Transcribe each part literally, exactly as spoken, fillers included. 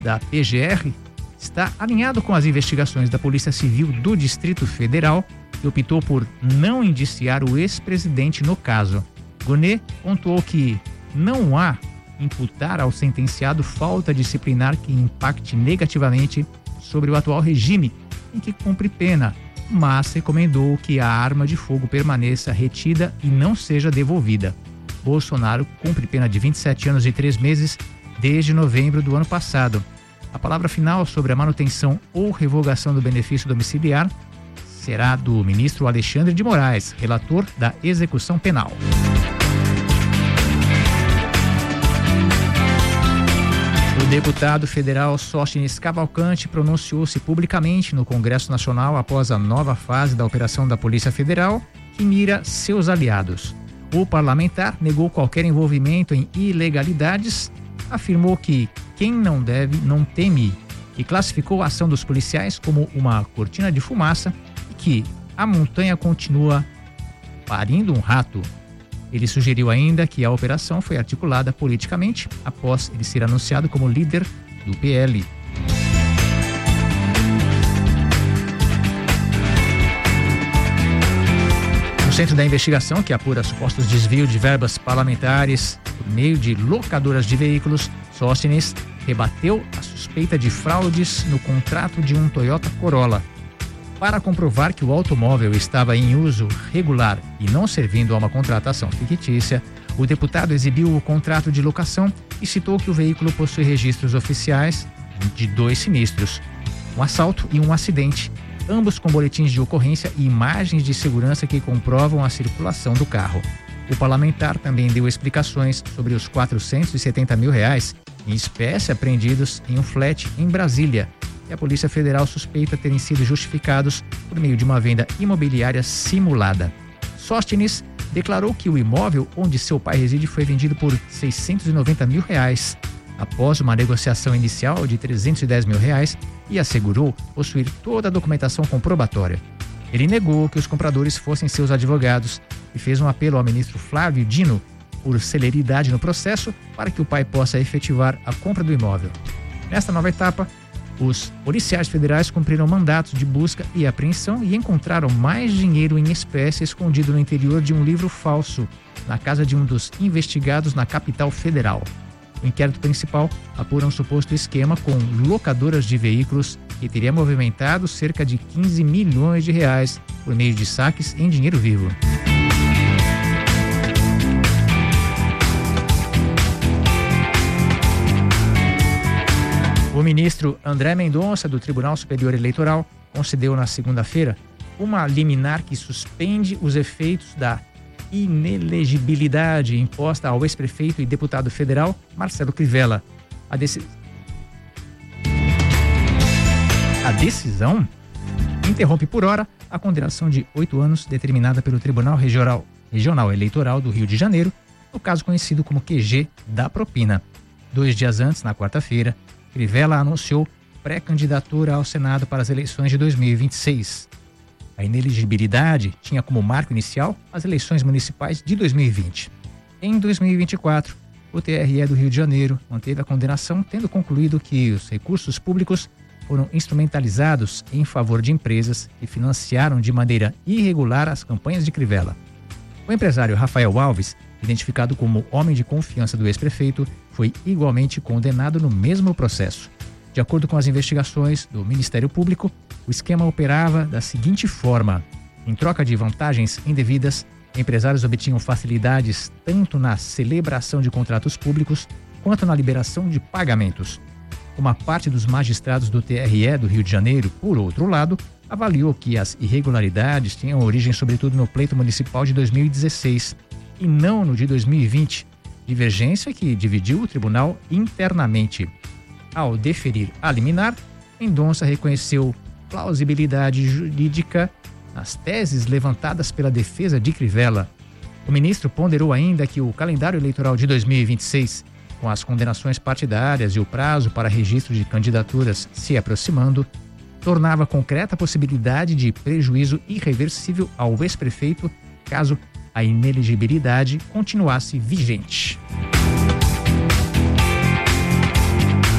da P G R está alinhado com as investigações da Polícia Civil do Distrito Federal, que optou por não indiciar o ex-presidente no caso. Gonê pontuou que não há imputar ao sentenciado falta disciplinar que impacte negativamente sobre o atual regime em que cumpre pena, mas recomendou que a arma de fogo permaneça retida e não seja devolvida. Bolsonaro cumpre pena de vinte e sete anos e três meses desde novembro do ano passado. A palavra final sobre a manutenção ou revogação do benefício domiciliar será do ministro Alexandre de Moraes, relator da execução penal. O deputado federal Sóstenes Cavalcante pronunciou-se publicamente no Congresso Nacional após a nova fase da operação da Polícia Federal, que mira seus aliados. O parlamentar negou qualquer envolvimento em ilegalidades, afirmou que quem não deve não teme, que classificou a ação dos policiais como uma cortina de fumaça e que a montanha continua parindo um rato. Ele sugeriu ainda que a operação foi articulada politicamente após ele ser anunciado como líder do P L. No centro da investigação, que apura supostos desvios de verbas parlamentares por meio de locadoras de veículos, Sóstenes rebateu a suspeita de fraudes no contrato de um Toyota Corolla. Para comprovar que o automóvel estava em uso regular e não servindo a uma contratação fictícia, o deputado exibiu o contrato de locação e citou que o veículo possui registros oficiais de dois sinistros, um assalto e um acidente, ambos com boletins de ocorrência e imagens de segurança que comprovam a circulação do carro. O parlamentar também deu explicações sobre os quatrocentos e setenta mil reais em espécie apreendidos em um flat em Brasília, que a Polícia Federal suspeita terem sido justificados por meio de uma venda imobiliária simulada. Sóstenes declarou que o imóvel onde seu pai reside foi vendido por seiscentos e noventa mil reais, após uma negociação inicial de trezentos e dez mil reais, e assegurou possuir toda a documentação comprobatória. Ele negou que os compradores fossem seus advogados e fez um apelo ao ministro Flávio Dino por celeridade no processo para que o pai possa efetivar a compra do imóvel. Nesta nova etapa, os policiais federais cumpriram mandatos de busca e apreensão e encontraram mais dinheiro em espécie escondido no interior de um livro falso, na casa de um dos investigados na capital federal. O inquérito principal apura um suposto esquema com locadoras de veículos que teria movimentado cerca de quinze milhões de reais por meio de saques em dinheiro vivo. O ministro André Mendonça, do Tribunal Superior Eleitoral, concedeu na segunda-feira uma liminar que suspende os efeitos da inelegibilidade imposta ao ex-prefeito e deputado federal Marcelo Crivella. A, deci... a decisão interrompe por hora a condenação de oito anos determinada pelo Tribunal Regional, Regional Eleitoral do Rio de Janeiro, no caso conhecido como Q G da propina. Dois dias antes, na quarta-feira, Crivella anunciou pré-candidatura ao Senado para as eleições de dois mil e vinte e seis. A inelegibilidade tinha como marco inicial as eleições municipais de dois mil e vinte. Em dois mil e vinte e quatro, o T R E do Rio de Janeiro manteve a condenação, tendo concluído que os recursos públicos foram instrumentalizados em favor de empresas que financiaram de maneira irregular as campanhas de Crivella. O empresário Rafael Alves, identificado como homem de confiança do ex-prefeito, foi igualmente condenado no mesmo processo. De acordo com as investigações do Ministério Público, o esquema operava da seguinte forma: em troca de vantagens indevidas, empresários obtinham facilidades tanto na celebração de contratos públicos quanto na liberação de pagamentos. Uma parte dos magistrados do T R E do Rio de Janeiro, por outro lado, avaliou que as irregularidades tinham origem sobretudo no pleito municipal de dois mil e dezesseis e não no de dois mil e vinte, divergência que dividiu o tribunal internamente. Ao deferir a liminar, Mendonça reconheceu plausibilidade jurídica nas teses levantadas pela defesa de Crivella. O ministro ponderou ainda que o calendário eleitoral de dois mil e vinte e seis, com as condenações partidárias e o prazo para registro de candidaturas se aproximando, tornava concreta a possibilidade de prejuízo irreversível ao ex-prefeito caso a inelegibilidade continuasse vigente.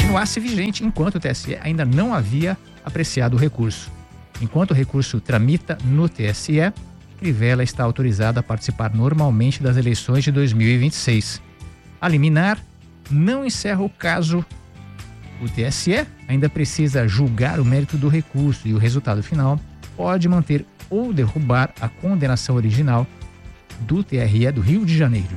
continuasse vigente enquanto o T S E ainda não havia apreciado o recurso. Enquanto o recurso tramita no T S E, Crivella está autorizada a participar normalmente das eleições de dois mil e vinte e seis. A liminar não encerra o caso. O T S E ainda precisa julgar o mérito do recurso e o resultado final pode manter ou derrubar a condenação original do T R E do Rio de Janeiro.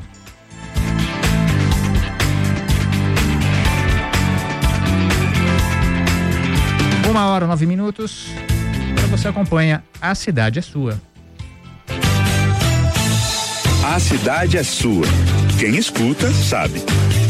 Uma hora, nove minutos. Agora você acompanha A Cidade é Sua. A cidade é sua. Quem escuta, sabe.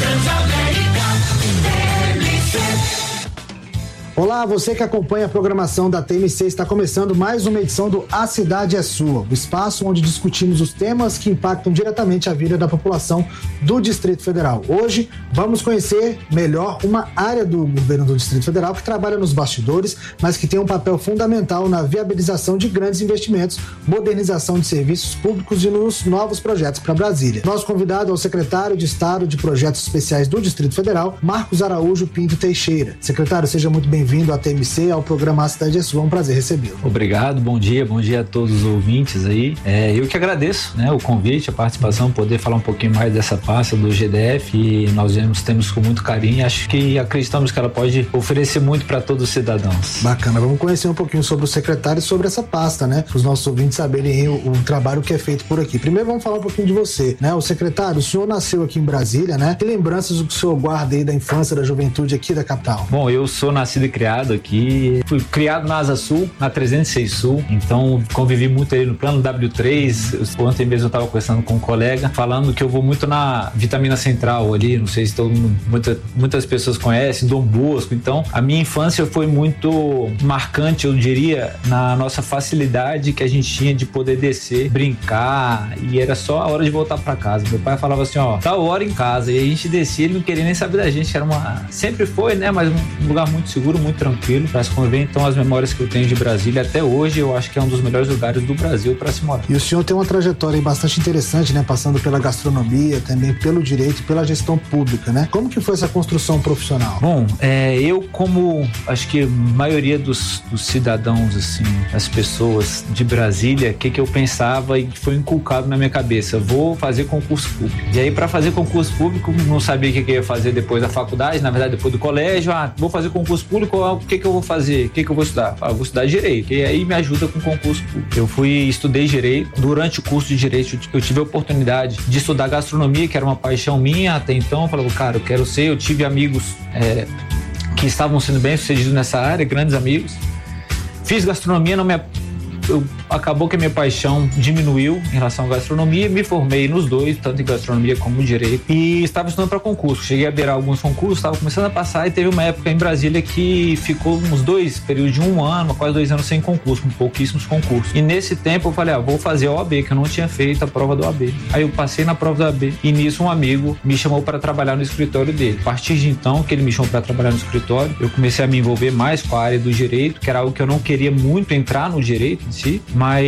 Olá, você que acompanha a programação da T M C, está começando mais uma edição do A Cidade é Sua, o espaço onde discutimos os temas que impactam diretamente a vida da população do Distrito Federal. Hoje vamos conhecer melhor uma área do governo do Distrito Federal que trabalha nos bastidores, mas que tem um papel fundamental na viabilização de grandes investimentos, modernização de serviços públicos e nos novos projetos para Brasília. Nosso convidado é o secretário de Estado de Projetos Especiais do Distrito Federal, Marcos Araújo Pinto Teixeira. Secretário, seja muito bem-vindo. Bem-vindo à T M C, ao programa A Cidade é Sua, é um prazer recebê-lo. Obrigado, bom dia, bom dia a todos os ouvintes aí. É, eu que agradeço, né, o convite, a participação, poder falar um pouquinho mais dessa pasta do G D F, e nós vemos, temos com muito carinho, acho que acreditamos que ela pode oferecer muito para todos os cidadãos. Bacana, vamos conhecer um pouquinho sobre o secretário e sobre essa pasta, né, para os nossos ouvintes saberem o, o trabalho que é feito por aqui. Primeiro vamos falar um pouquinho de você, né, o secretário, o senhor nasceu aqui em Brasília, né, que lembranças o senhor guarda aí da infância, da juventude aqui da capital? Bom, eu sou nascido e criado aqui, fui criado na Asa Sul, na trezentos e seis Sul, então convivi muito aí no plano W três. Ontem mesmo eu estava conversando com um colega, falando que eu vou muito na Vitamina Central ali, não sei se todo mundo, muita, muitas pessoas conhecem, Dom Bosco. Então a minha infância foi muito marcante, eu diria, na nossa facilidade que a gente tinha de poder descer, brincar, e era só a hora de voltar para casa. Meu pai falava assim, ó, tá hora em casa, e a gente descia, ele não queria nem saber da gente, era uma, sempre foi, né, mas um lugar muito seguro, muito tranquilo para se conviver. Então as memórias que eu tenho de Brasília até hoje, eu acho que é um dos melhores lugares do Brasil para se morar. E o senhor tem uma trajetória aí bastante interessante, né, passando pela gastronomia, também pelo direito e pela gestão pública, né? Como que foi essa construção profissional? Bom, é, eu como acho que a maioria dos, dos cidadãos, assim, as pessoas de Brasília, o que que eu pensava e que foi inculcado na minha cabeça, vou fazer concurso público. E aí para fazer concurso público, não sabia o que que eu ia fazer depois da faculdade, na verdade depois do colégio, ah, vou fazer concurso público, o que que eu vou fazer? O que que eu vou estudar? Ah, vou estudar Direito, e aí me ajuda com concurso público. Eu fui, estudei Direito, durante o curso de Direito eu tive a oportunidade de estudar Gastronomia, que era uma paixão minha até então. Eu falava, cara, eu quero ser, eu tive amigos é, que estavam sendo bem sucedidos nessa área, grandes amigos. Fiz Gastronomia, não me... Eu, acabou que a minha paixão diminuiu em relação à gastronomia, me formei nos dois, tanto em gastronomia como em direito, e estava estudando para concurso. Cheguei a beirar alguns concursos, estava começando a passar, e teve uma época em Brasília que ficou uns dois, período de um ano, quase dois anos sem concurso, com pouquíssimos concursos. E nesse tempo eu falei, ah, vou fazer a O A B, que eu não tinha feito a prova da O A B. Aí eu passei na prova da O A B, e nisso um amigo me chamou para trabalhar no escritório dele. A partir de então, que ele me chamou para trabalhar no escritório, eu comecei a me envolver mais com a área do direito, que era algo que eu não queria muito entrar no direito em si,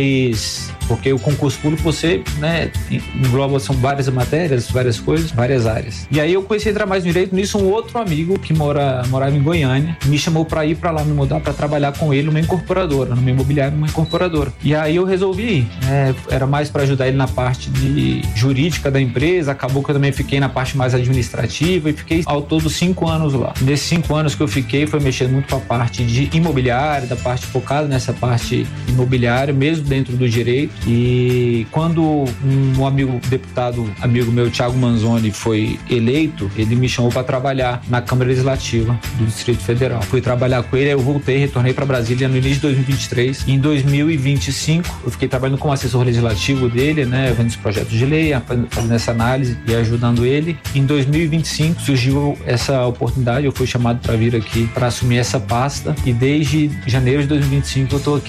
mas porque o concurso público você, né, engloba, são várias matérias, várias coisas, várias áreas. E aí eu comecei a entrar mais no direito, nisso um outro amigo que mora, morava em Goiânia me chamou para ir para lá, me mudar para trabalhar com ele numa incorporadora, numa imobiliária, numa incorporadora. E aí eu resolvi ir, né, era mais para ajudar ele na parte de jurídica da empresa, acabou que eu também fiquei na parte mais administrativa e fiquei ao todo cinco anos lá. Nesses cinco anos que eu fiquei foi mexendo muito com a parte de imobiliária, da parte focada nessa parte imobiliária, mesmo dentro do direito. E quando um amigo deputado, amigo meu, Thiago Manzoni, foi eleito, ele me chamou para trabalhar na Câmara Legislativa do Distrito Federal. Fui trabalhar com ele, aí eu voltei, retornei para Brasília no início de dois mil e vinte e três. E em dois mil e vinte e cinco, eu fiquei trabalhando como assessor legislativo dele, né, vendo os projetos de lei, fazendo essa análise e ajudando ele. Em dois mil e vinte e cinco surgiu essa oportunidade, eu fui chamado para vir aqui para assumir essa pasta, e desde janeiro de dois mil e vinte e cinco eu estou aqui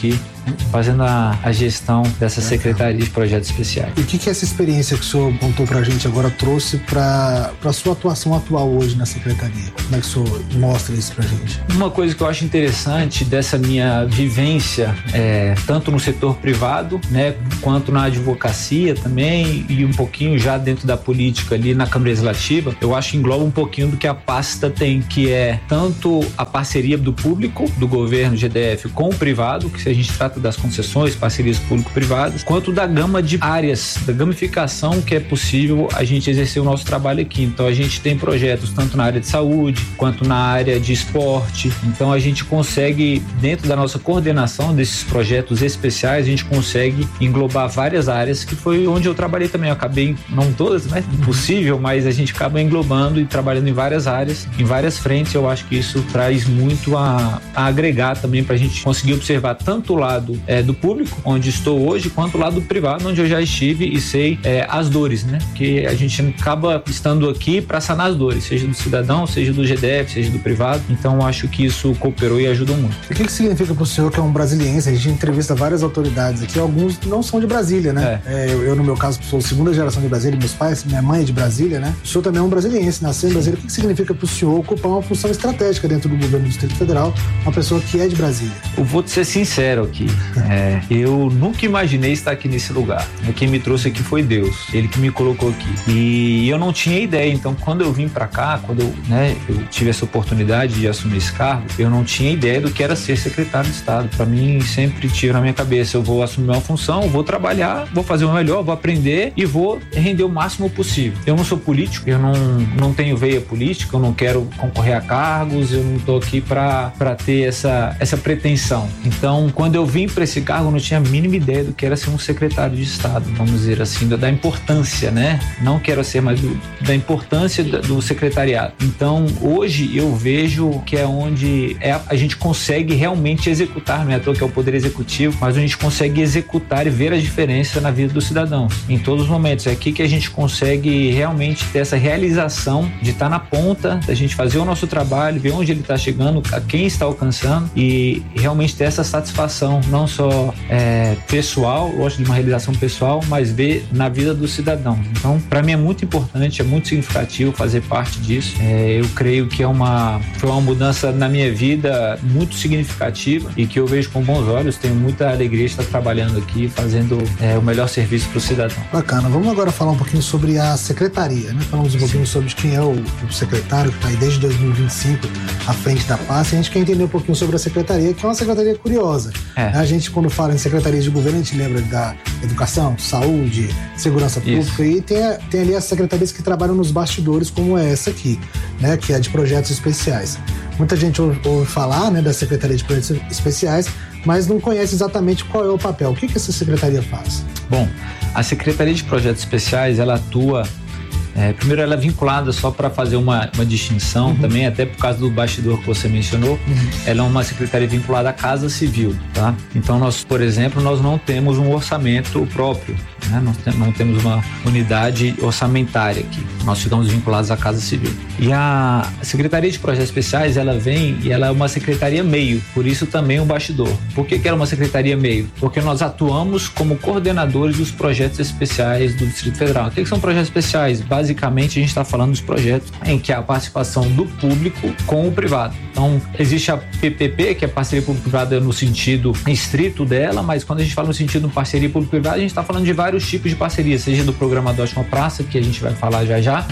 fazendo a, a gestão dessa Secretaria de Projetos Especiais. E o que, que essa experiência que o senhor contou pra gente agora trouxe para a sua atuação atual hoje na Secretaria? Como é que o senhor mostra isso pra gente? Uma coisa que eu acho interessante dessa minha vivência, é, tanto no setor privado, né, quanto na advocacia também, e um pouquinho já dentro da política ali na Câmara Legislativa, eu acho que engloba um pouquinho do que a pasta tem, que é tanto a parceria do público, do governo G D F com o privado, que se a gente trata das concessões, parcerias público-privadas, quanto da gama de áreas, da gamificação que é possível a gente exercer o nosso trabalho aqui. Então a gente tem projetos tanto na área de saúde, quanto na área de esporte. Então a gente consegue, dentro da nossa coordenação desses projetos especiais, a gente consegue englobar várias áreas, que foi onde eu trabalhei também. Eu acabei, não todas, né? Impossível, mas a gente acaba englobando e trabalhando em várias áreas, em várias frentes. Eu acho que isso traz muito a, a agregar também para a gente conseguir observar tanto o lado é, do público, onde estou hoje, quanto o lado privado, onde eu já estive e sei é, as dores, né? Que a gente acaba estando aqui para sanar as dores, seja do cidadão, seja do G D F, seja do privado. Então eu acho que isso cooperou e ajudou muito. O que, que significa para o senhor que é um brasiliense? A gente entrevista várias autoridades aqui, alguns não são de Brasília, né? É. É, eu, eu, no meu caso, sou segunda geração de Brasília, meus pais, minha mãe é de Brasília, né? O senhor também é um brasiliense, nasceu em Brasília. O que, que significa para o senhor ocupar uma função estratégica dentro do governo do Distrito Federal, uma pessoa que é de Brasília? Eu vou te ser sincero aqui, é, eu nunca imaginei estar aqui nesse lugar. Quem me trouxe aqui foi Deus, Ele que me colocou aqui. E eu não tinha ideia, então quando eu vim para cá, quando eu, né, eu tive essa oportunidade de assumir esse cargo, eu não tinha ideia do que era ser secretário de Estado. Para mim, sempre tive na minha cabeça, eu vou assumir uma função, vou trabalhar, vou fazer o melhor, vou aprender e vou render o máximo possível. Eu não sou político, eu não, não tenho veia política, eu não quero concorrer a cargos, eu não tô aqui para ter essa, essa pretensão. Então, quando eu vim para esse cargo, eu não tinha a mínima ideia do que era ser um secretário de Estado, vamos dizer assim, da, da importância, né? Não quero ser, mas do, da importância do, do secretariado. Então, hoje eu vejo que é onde é, a gente consegue realmente executar, não é à toa que é o poder executivo, mas a gente consegue executar e ver a diferença na vida dos cidadãos, em todos os momentos. É aqui que a gente consegue realmente ter essa realização de estar na ponta, da gente fazer o nosso trabalho, ver onde ele está chegando, a quem está alcançando e realmente ter essa satisfação, não só é, pessoal, lógico, de uma realização pessoal, mas ver na vida do cidadão. Então, para mim é muito importante, é muito significativo fazer parte disso. É, eu creio que é uma, foi uma mudança na minha vida muito significativa e que eu vejo com bons olhos. Tenho muita alegria de estar trabalhando aqui, fazendo é, o melhor serviço para o cidadão. Bacana. Vamos agora falar um pouquinho sobre a secretaria, né? Falamos um pouquinho sobre quem é o, o secretário que está aí desde dois mil e vinte e cinco à frente da pasta. A gente quer entender um pouquinho sobre a secretaria, que é uma secretaria curiosa. É. A gente, quando fala em secretarias de governo, a gente lembra da educação, saúde, segurança pública. Isso. E tem, tem ali as secretarias que trabalham nos bastidores, como é essa aqui, né? Que é de projetos especiais. Muita gente ouve, ouve falar, né, da Secretaria de Projetos Especiais, mas não conhece exatamente qual é o papel. O que, que essa secretaria faz? Bom, a Secretaria de Projetos Especiais, ela atua... É, primeiro, ela é vinculada, só para fazer uma, uma distinção, uhum, também, até por causa do bastidor que você mencionou, uhum, ela é uma secretaria vinculada à Casa Civil, tá? Então, nós, por exemplo, nós não temos um orçamento próprio, né? Nós te, não temos uma unidade orçamentária aqui, nós ficamos vinculados à Casa Civil. E a Secretaria de Projetos Especiais, ela vem e ela é uma secretaria meio, por isso também um bastidor. Por que que ela é uma secretaria meio? Porque nós atuamos como coordenadores dos projetos especiais do Distrito Federal. O que que são projetos especiais? Basicamente, a gente está falando dos projetos em que há a participação do público com o privado. Então, existe a P P P, que é parceria público-privada no sentido estrito dela, mas quando a gente fala no sentido de parceria público-privada, a gente está falando de vários tipos de parceria, seja do programa Adote uma Praça, que a gente vai falar já já,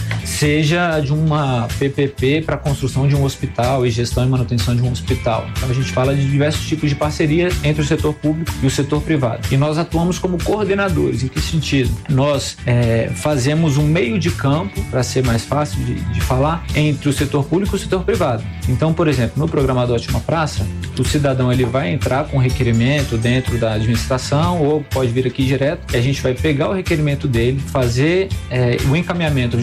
seja de uma P P P para construção de um hospital e gestão e manutenção de um hospital. Então, a gente fala de diversos tipos de parceria entre o setor público e o setor privado. E nós atuamos como coordenadores. Em que sentido? Nós é, fazemos um meio de campo, para ser mais fácil de, de falar, entre o setor público e o setor privado. Então, por exemplo, no programa Adote uma Praça, o cidadão ele vai entrar com um requerimento dentro da administração ou pode vir aqui direto e a gente vai pegar o requerimento dele, fazer é, o encaminhamento de todos os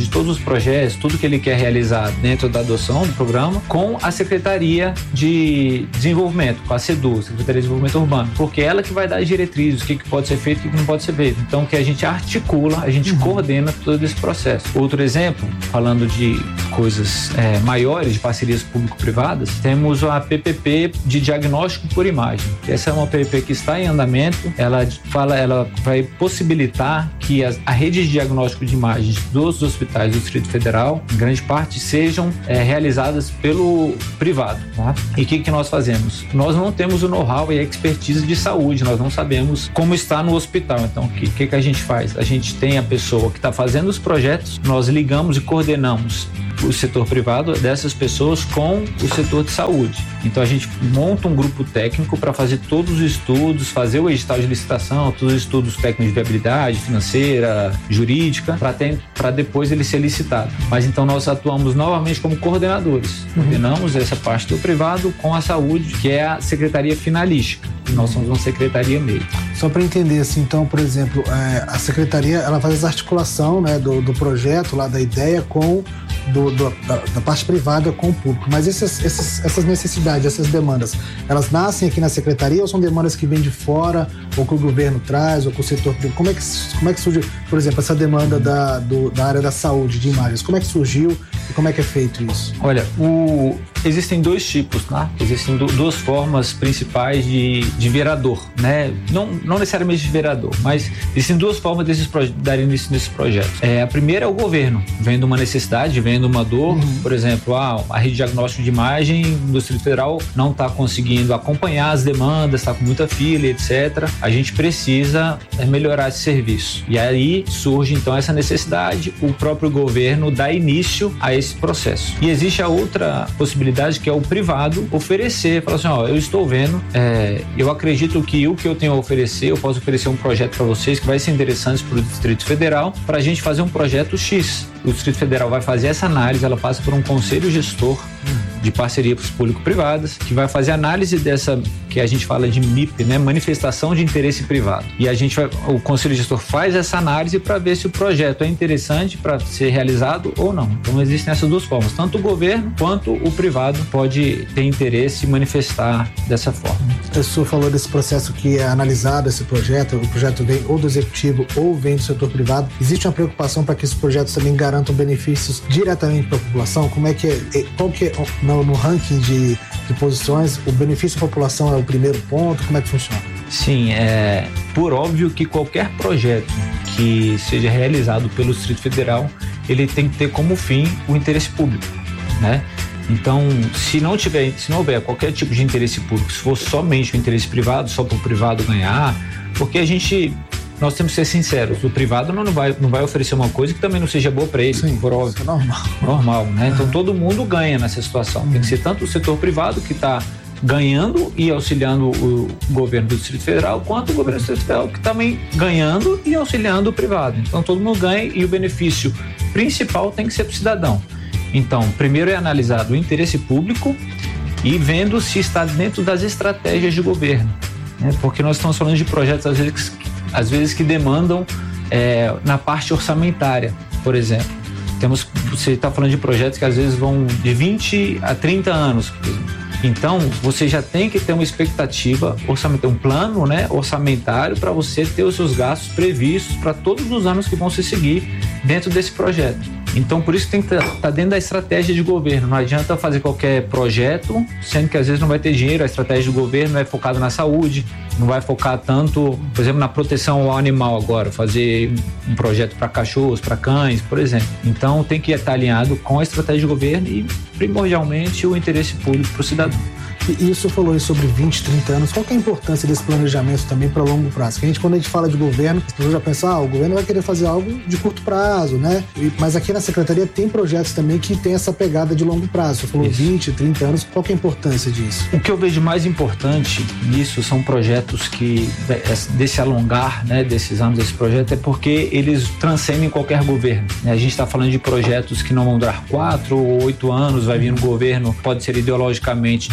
projetos, tudo que ele quer realizar dentro da adoção do programa, com a Secretaria de Desenvolvimento, com a SEDU, Secretaria de Desenvolvimento Urbano, porque ela que vai dar as diretrizes, o que, que pode ser feito e o que não pode ser feito. Então, que a gente articula, a gente uhum. coordena todo esse processo. Outro exemplo, falando de coisas é, maiores, de parcerias público-privadas, temos a P P P de diagnóstico por imagem. Essa é uma P P P que está em andamento, ela, fala, ela vai possibilitar que as, a rede de diagnóstico de imagens dos hospitais do Distrito Federal, em grande parte, sejam é, realizadas pelo privado. Tá? E o que, que nós fazemos? Nós não temos o know-how e a expertise de saúde, nós não sabemos como está no hospital. Então, o que, que, que a gente faz? A gente tem a pessoa que está fazendo os projetos, nós ligamos e coordenamos o setor privado dessas pessoas com o setor de saúde. Então a gente monta um grupo técnico para fazer todos os estudos, fazer o edital de licitação, todos os estudos técnicos de viabilidade financeira, jurídica, para depois ele ser licitado. Mas então nós atuamos novamente como coordenadores. Uhum. Coordenamos essa parte do privado com a saúde, que é a secretaria finalística. Nós somos uma secretaria meio. Só para entender, assim, então, por exemplo, é, a secretaria ela faz a articulação, né, do, do projeto, lá da ideia com do, do, da, da parte privada com o público. Mas esses, esses, essas necessidades, essas demandas, elas nascem aqui na secretaria ou são demandas que vêm de fora, ou que o governo traz, ou que o setor público? Como é que, como é que surge, por exemplo, essa demanda da, do, da área da saúde, de imagens? Como é que surgiu e como é que é feito isso? Olha, o, existem dois tipos, né? Existem do, duas formas principais de, de vereador, né? Não, não necessariamente de vereador, mas existem duas formas de dar início nesse projeto. É, a primeira é o governo, vendo uma necessidade, vendo uma dor, uhum. por exemplo, ah, a rede de diagnóstico de imagem do Distrito Federal não está conseguindo acompanhar as demandas, está com muita fila, etcétera. A gente precisa melhorar esse serviço. E aí surge então essa necessidade, o próprio governo dá início a esse processo. E existe a outra possibilidade, que é o privado oferecer, falar assim, ó, eu estou vendo, é, eu acredito que o que eu tenho a oferecer, eu posso oferecer um projeto para vocês que vai ser interessante para o Distrito Federal, para a gente fazer um projeto X. O Distrito Federal vai fazer essa análise, ela passa por um conselho gestor de parcerias público-privadas, que vai fazer análise dessa, que a gente fala de M I P, né? Manifestação de interesse privado. E a gente vai, o conselho gestor faz essa análise para ver se o projeto é interessante para ser realizado ou não. Então existem essas duas formas, tanto o governo quanto o privado pode ter interesse e manifestar dessa forma. O senhor falou desse processo que é analisado, esse projeto, o projeto vem ou do executivo ou vem do setor privado. Existe uma preocupação para que esses projetos também garantam benefícios diretamente para a população? Como é que é, qual que é no, no ranking de, de posições, o benefício à população é o primeiro ponto? Como é que funciona? Sim, é por óbvio que qualquer projeto que seja realizado pelo Distrito Federal, ele tem que ter como fim o interesse público, né? Então, se não tiver, se não houver qualquer tipo de interesse público, se for somente o interesse privado, só para o privado ganhar, porque a gente, nós temos que ser sinceros, o privado não vai, não vai oferecer uma coisa que também não seja boa para ele. Sim, por óbvio. Isso é normal. Normal, né? Então todo mundo ganha nessa situação. Tem que ser tanto o setor privado que está ganhando e auxiliando o governo do Distrito Federal, quanto o governo do Distrito Federal que também ganhando e auxiliando o privado. Então todo mundo ganha e o benefício principal tem que ser para o cidadão. Então, primeiro é analisado o interesse público e vendo se está dentro das estratégias de governo, né? Porque nós estamos falando de projetos às vezes, às vezes que demandam é, na parte orçamentária, por exemplo. Temos, você está falando de projetos que às vezes vão de vinte a trinta anos, por exemplo. Então, você já tem que ter uma expectativa orçamentária, um plano, né, orçamentário para você ter os seus gastos previstos para todos os anos que vão se seguir dentro desse projeto. Então, por isso tem que estar tá dentro da estratégia de governo. Não adianta fazer qualquer projeto, sendo que às vezes não vai ter dinheiro. A estratégia do governo é focada na saúde, não vai focar tanto, por exemplo, na proteção ao animal agora, fazer um projeto para cachorros, para cães, por exemplo. Então, tem que estar alinhado com a estratégia de governo e, primordialmente, o interesse público para o cidadão. E isso falou aí sobre vinte, trinta anos. Qual que é a importância desse planejamento também para longo prazo? Porque a gente, quando a gente fala de governo, as pessoas já pensam, ah, o governo vai querer fazer algo de curto prazo, né? E, mas aqui na Secretaria tem projetos também que tem essa pegada de longo prazo. Você falou isso. vinte, trinta anos. Qual que é a importância disso? O que eu vejo mais importante nisso são projetos que, desse alongar, né, desses anos desse projeto, é porque eles transcendem qualquer governo. A gente está falando de projetos que não vão durar quatro ou oito anos, vai vir um governo, pode ser ideologicamente de direita,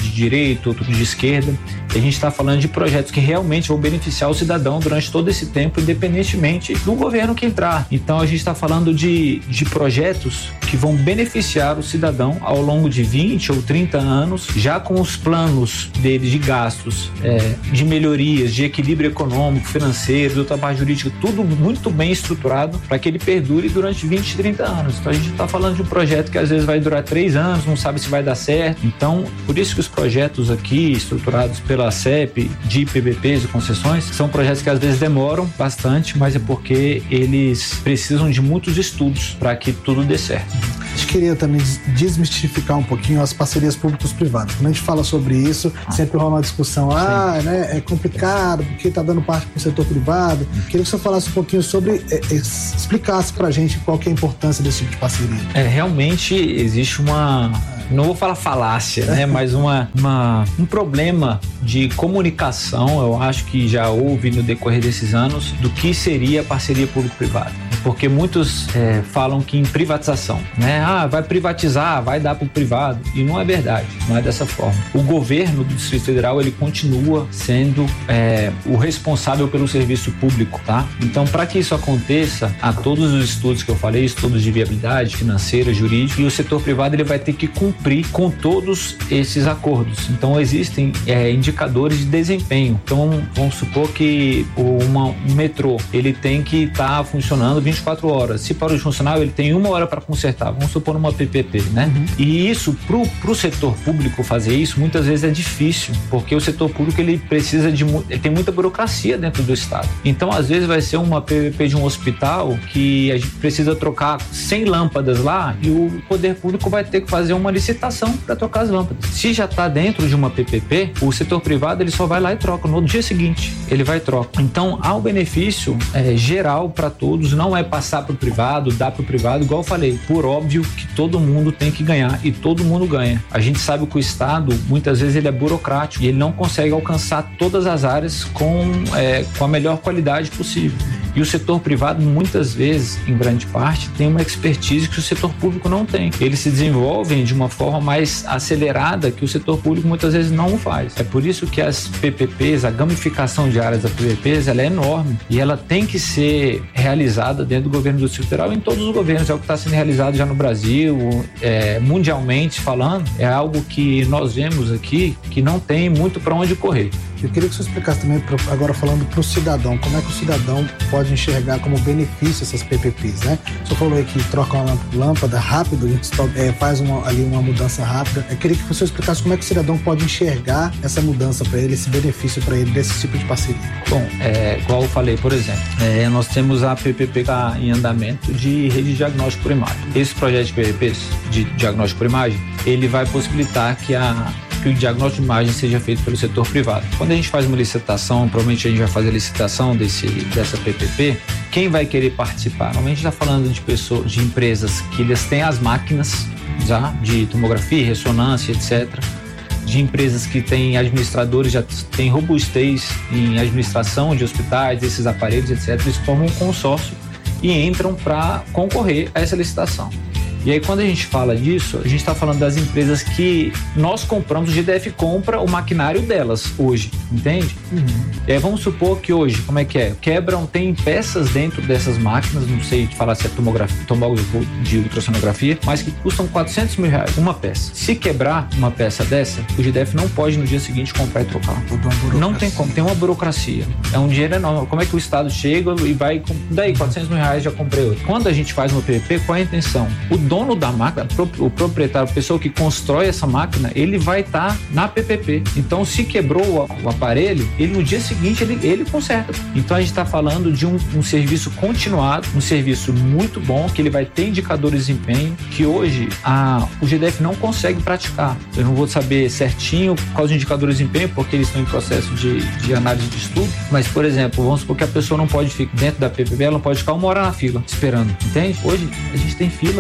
direita, outro de esquerda. A gente está falando de projetos que realmente vão beneficiar o cidadão durante todo esse tempo, independentemente do governo que entrar. Então a gente está falando de, de projetos que vão beneficiar o cidadão ao longo de vinte ou trinta anos, já com os planos dele de gastos, é, de melhorias, de equilíbrio econômico, financeiro, do trabalho jurídico, tudo muito bem estruturado para que ele perdure durante vinte, trinta anos. Então a gente está falando de um projeto que às vezes vai durar três anos, não sabe se vai dar certo. Então, por isso que os projetos aqui, estruturados pela C E P, de P P Ps e concessões, são projetos que às vezes demoram bastante, mas é porque eles precisam de muitos estudos para que tudo dê certo. A gente queria também desmistificar um pouquinho as parcerias públicos-privadas. Quando a gente fala sobre isso, sempre rola uma discussão, ah, né, é complicado porque está dando parte para o setor privado. Queria que você falasse um pouquinho sobre, é, é, explicasse para a gente qual que é a importância desse tipo de parceria. É, realmente existe uma, não vou falar falácia, né, mas uma, uma, um problema de comunicação, eu acho que já houve no decorrer desses anos, do que seria a parceria público-privada. Porque muitos é, falam que em privatização, né? Ah, vai privatizar, vai dar para o privado. E não é verdade, não é dessa forma. O governo do Distrito Federal, ele continua sendo é, o responsável pelo serviço público, tá? Então, para que isso aconteça, há todos os estudos que eu falei, estudos de viabilidade financeira, jurídica, e o setor privado ele vai ter que cumprir com todos esses acordos. Então, existem é, indicadores de desempenho. Então, vamos supor que uma, um metrô, ele tem que estar tá funcionando vinte e quatro horas. Se para o funcionário, ele tem uma hora para consertar. Vamos supor numa P P P, né? Uhum. E isso, pro, pro setor público fazer isso, muitas vezes é difícil, porque o setor público, ele precisa de... Ele tem muita burocracia dentro do Estado. Então, às vezes, vai ser uma P P P de um hospital que a gente precisa trocar cem lâmpadas lá e o poder público vai ter que fazer uma licitação para trocar as lâmpadas. Se já está dentro de uma P P P, o setor privado, ele só vai lá e troca. No dia seguinte, ele vai e troca. Então, há um benefício é, geral para todos, não é passar para o privado, dar para o privado, igual eu falei, por óbvio que todo mundo tem que ganhar e todo mundo ganha. A gente sabe que o Estado, muitas vezes, ele é burocrático e ele não consegue alcançar todas as áreas com, é, com a melhor qualidade possível. E o setor privado, muitas vezes, em grande parte, tem uma expertise que o setor público não tem. Eles se desenvolvem de uma forma mais acelerada que o setor público muitas vezes não faz. É por isso que as P P Ps, a gamificação de áreas da P P Ps, ela é enorme e ela tem que ser realizada dentro do governo do Distrito Federal, em todos os governos. É o que está sendo realizado já no Brasil, é, mundialmente falando, é algo que nós vemos aqui que não tem muito para onde correr. Eu queria que você explicasse também, agora falando para o cidadão, como é que o cidadão pode enxergar como benefício essas P P Ps, né? Você falou aí que troca uma lâmpada rápido, a gente é, faz uma, ali uma mudança rápida. Eu queria que você explicasse como é que o cidadão pode enxergar essa mudança para ele, esse benefício para ele, desse tipo de parceria. Bom, é, igual eu falei, por exemplo, é, nós temos a P P P tá em andamento de rede de diagnóstico por imagem. Esse projeto de P P Ps, de diagnóstico por imagem, ele vai possibilitar que a que o diagnóstico de imagem seja feito pelo setor privado. Quando a gente faz uma licitação, provavelmente a gente vai fazer a licitação desse, dessa P P P, quem vai querer participar? Normalmente a gente está falando de pessoas, de empresas que eles têm as máquinas já, de tomografia, ressonância, etcétera. De empresas que têm administradores, já têm robustez em administração de hospitais, desses aparelhos, etcétera. Eles formam um consórcio e entram para concorrer a essa licitação. E aí, quando a gente fala disso, a gente está falando das empresas que nós compramos, o G D F compra o maquinário delas hoje, entende? Uhum. E aí, vamos supor que hoje, como é que é? Quebram, tem peças dentro dessas máquinas, não sei te falar se é tomografia, tomógrafo de ultrassonografia, mas que custam quatrocentos mil reais, uma peça. Se quebrar uma peça dessa, o G D F não pode no dia seguinte comprar e trocar. Não tem como, tem uma burocracia. É um dinheiro enorme. Como é que o Estado chega e vai, daí, quatrocentos mil reais, já comprei outro. Quando a gente faz uma P P P, qual é a intenção? O dono dono da máquina, o proprietário, a pessoa que constrói essa máquina, ele vai estar tá na P P P. Então, se quebrou o, o aparelho, ele no dia seguinte ele, ele conserta. Então, a gente está falando de um, um serviço continuado, um serviço muito bom, que ele vai ter indicadores de desempenho, que hoje a, o G D F não consegue praticar. Eu não vou saber certinho quais os indicadores de desempenho, porque eles estão em processo de, de análise de estudo, mas, por exemplo, vamos supor que a pessoa não pode ficar dentro da P P P, ela não pode ficar uma hora na fila, esperando, entende? Hoje, a gente tem filas de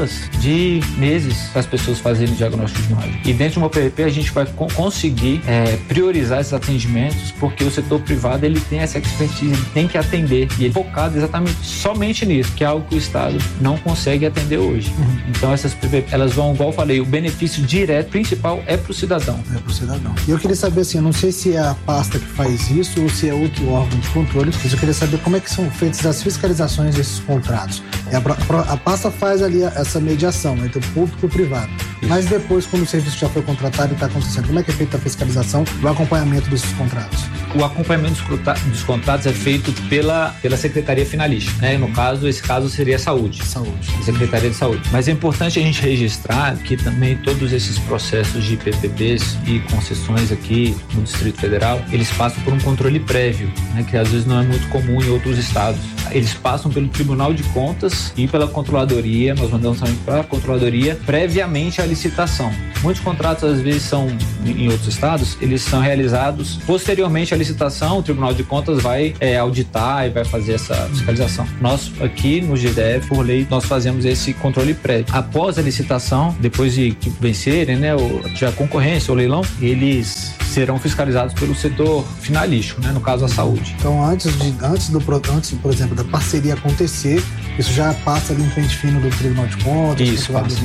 de meses para as pessoas fazerem diagnóstico de imagem. E dentro de uma P P P a gente vai co- conseguir é, priorizar esses atendimentos, porque o setor privado ele tem essa expertise, ele tem que atender, e ele é focado exatamente somente nisso, que é algo que o Estado não consegue atender hoje. Uhum. Então essas P P P, elas vão, igual eu falei, o benefício direto, principal, é para o cidadão. É para o cidadão. E eu queria saber assim, eu não sei se é a pasta que faz isso ou se é outro órgão de controle, mas eu queria saber como é que são feitas as fiscalizações desses contratos. A, a pasta faz ali essa mediação entre o público e o privado. Isso. Mas depois, quando o serviço já foi contratado e está acontecendo, como é que é feita a fiscalização e o acompanhamento desses contratos? O acompanhamento dos contratos é feito pela, pela Secretaria Finalista, né? No caso, esse caso seria a Saúde. Saúde. Secretaria de Saúde. Mas é importante a gente registrar que também todos esses processos de P P Ps e concessões aqui no Distrito Federal, eles passam por um controle prévio, né? Que às vezes não é muito comum em outros estados. Eles passam pelo Tribunal de Contas e pela Controladoria, nós mandamos também para a Controladoria, previamente à licitação. Muitos contratos, às vezes, são, em outros estados, eles são realizados posteriormente à licitação, o Tribunal de Contas vai é, auditar e vai fazer essa fiscalização. Nós, aqui no G D F, por lei, nós fazemos esse controle prévio. Após a licitação, depois de que vencerem, né, ou tiver concorrência ou leilão, eles serão fiscalizados pelo setor finalístico, né, no caso a saúde. Então, antes, de, antes, do, antes, por exemplo, da parceria acontecer, isso já passa ali um pente fino do Tribunal de Contas, isso, passa.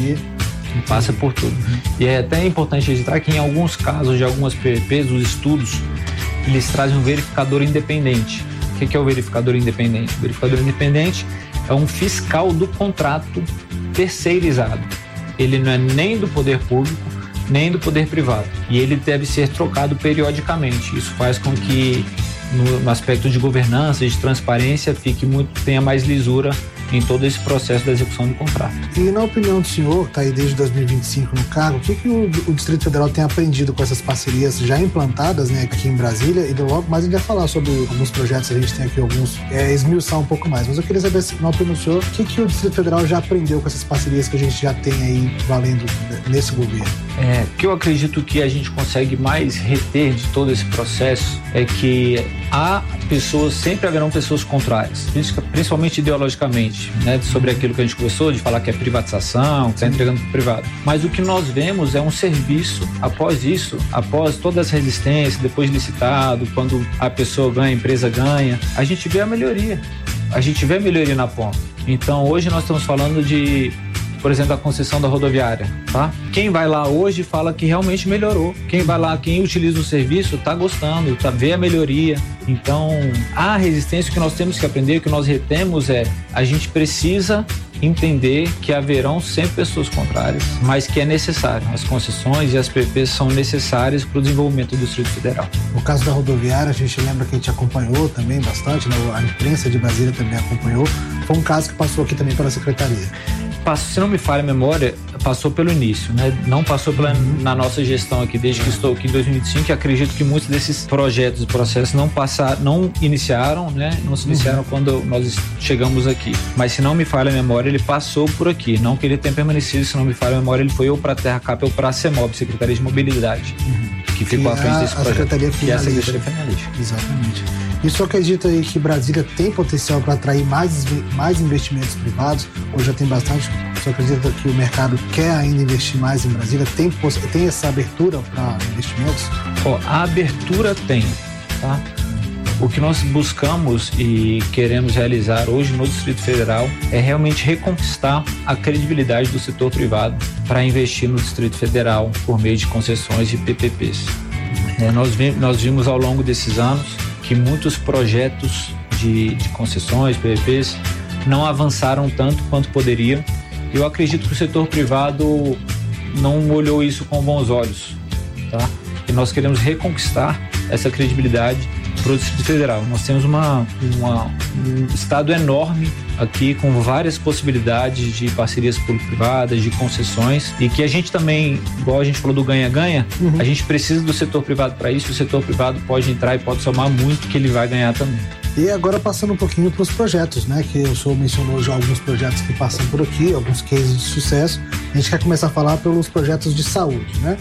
Passa por tudo. Uhum. E é até importante registrar que em alguns casos de algumas P P Ps, os estudos, eles trazem um verificador independente. O que é o verificador independente? O verificador independente é um fiscal do contrato terceirizado. Ele não é nem do poder público, nem do poder privado. E ele deve ser trocado periodicamente. Isso faz com que, no, no aspecto de governança, de transparência, fique muito, tenha mais lisura em todo esse processo da execução do contrato. E na opinião do senhor, que está aí desde dois mil e vinte e cinco no cargo, o que, que o, o Distrito Federal tem aprendido com essas parcerias já implantadas, né, aqui em Brasília? E logo mais a gente vai falar sobre alguns projetos, a gente tem aqui alguns, é, esmiuçar um pouco mais. Mas eu queria saber, na opinião do senhor, o que, que o Distrito Federal já aprendeu com essas parcerias que a gente já tem aí valendo nesse governo? É, o que eu acredito que a gente consegue mais reter de todo esse processo é que há pessoas, sempre haverão pessoas contrárias, principalmente ideologicamente, né, sobre aquilo que a gente conversou, de falar que é privatização, que está entregando para o privado. Mas o que nós vemos é um serviço, após isso, após todas as resistências, depois de licitado, quando a pessoa ganha, a empresa ganha, a gente vê a melhoria. A gente vê a melhoria na ponta. Então, hoje nós estamos falando de, por exemplo, a concessão da rodoviária, tá? Quem vai lá hoje fala que realmente melhorou. Quem vai lá, quem utiliza o serviço, tá gostando, tá, vê a melhoria. Então, a resistência que nós temos que aprender, o que nós retemos é, a gente precisa entender que haverão sempre pessoas contrárias, mas que é necessário. As concessões e as P P Ps são necessárias para o desenvolvimento do Distrito Federal. No caso da rodoviária, a gente lembra que a gente acompanhou também bastante, né? A imprensa de Brasília também acompanhou. Foi um caso que passou aqui também pela Secretaria. Passou, se não me falha a memória, passou pelo início, né? Não passou pela, na nossa gestão aqui, desde que estou aqui em dois mil e vinte e cinco, e acredito que muitos desses projetos e processos não passaram, não iniciaram, né? Não se iniciaram uhum. quando nós chegamos aqui. Mas se não me falha a memória, ele passou por aqui. Não que ele tenha permanecido, se não me falha a memória, ele foi ou para a Terracap ou para a CEMOB, Secretaria de Mobilidade, uhum. que ficou à frente desse a projeto. Secretaria que é a Finalista. Secretaria Finalista. Exatamente. E o senhor acredita aí que Brasília tem potencial para atrair mais, mais investimentos privados? Ou já tem bastante? O senhor acredita que o mercado quer ainda investir mais em Brasília? Tem, tem essa abertura para investimentos? Ó, a abertura tem, tá? O que nós buscamos e queremos realizar hoje no Distrito Federal é realmente reconquistar a credibilidade do setor privado para investir no Distrito Federal por meio de concessões e P P Ps. É, nós, vi, nós vimos ao longo desses anos que muitos projetos de, de concessões, P P Ps, não avançaram tanto quanto poderiam. Eu acredito que o setor privado não olhou isso com bons olhos, tá? E nós queremos reconquistar essa credibilidade para o Distrito Federal. Nós temos uma, uma, um estado enorme aqui com várias possibilidades de parcerias público-privadas, de concessões, e que a gente também, igual a gente falou do ganha-ganha, uhum. a gente precisa do setor privado para isso. O setor privado pode entrar e pode somar muito, que ele vai ganhar também. E agora passando um pouquinho para os projetos, né? Que o senhor mencionou já alguns projetos que passam por aqui, alguns cases de sucesso. A gente quer começar a falar pelos projetos de saúde, né?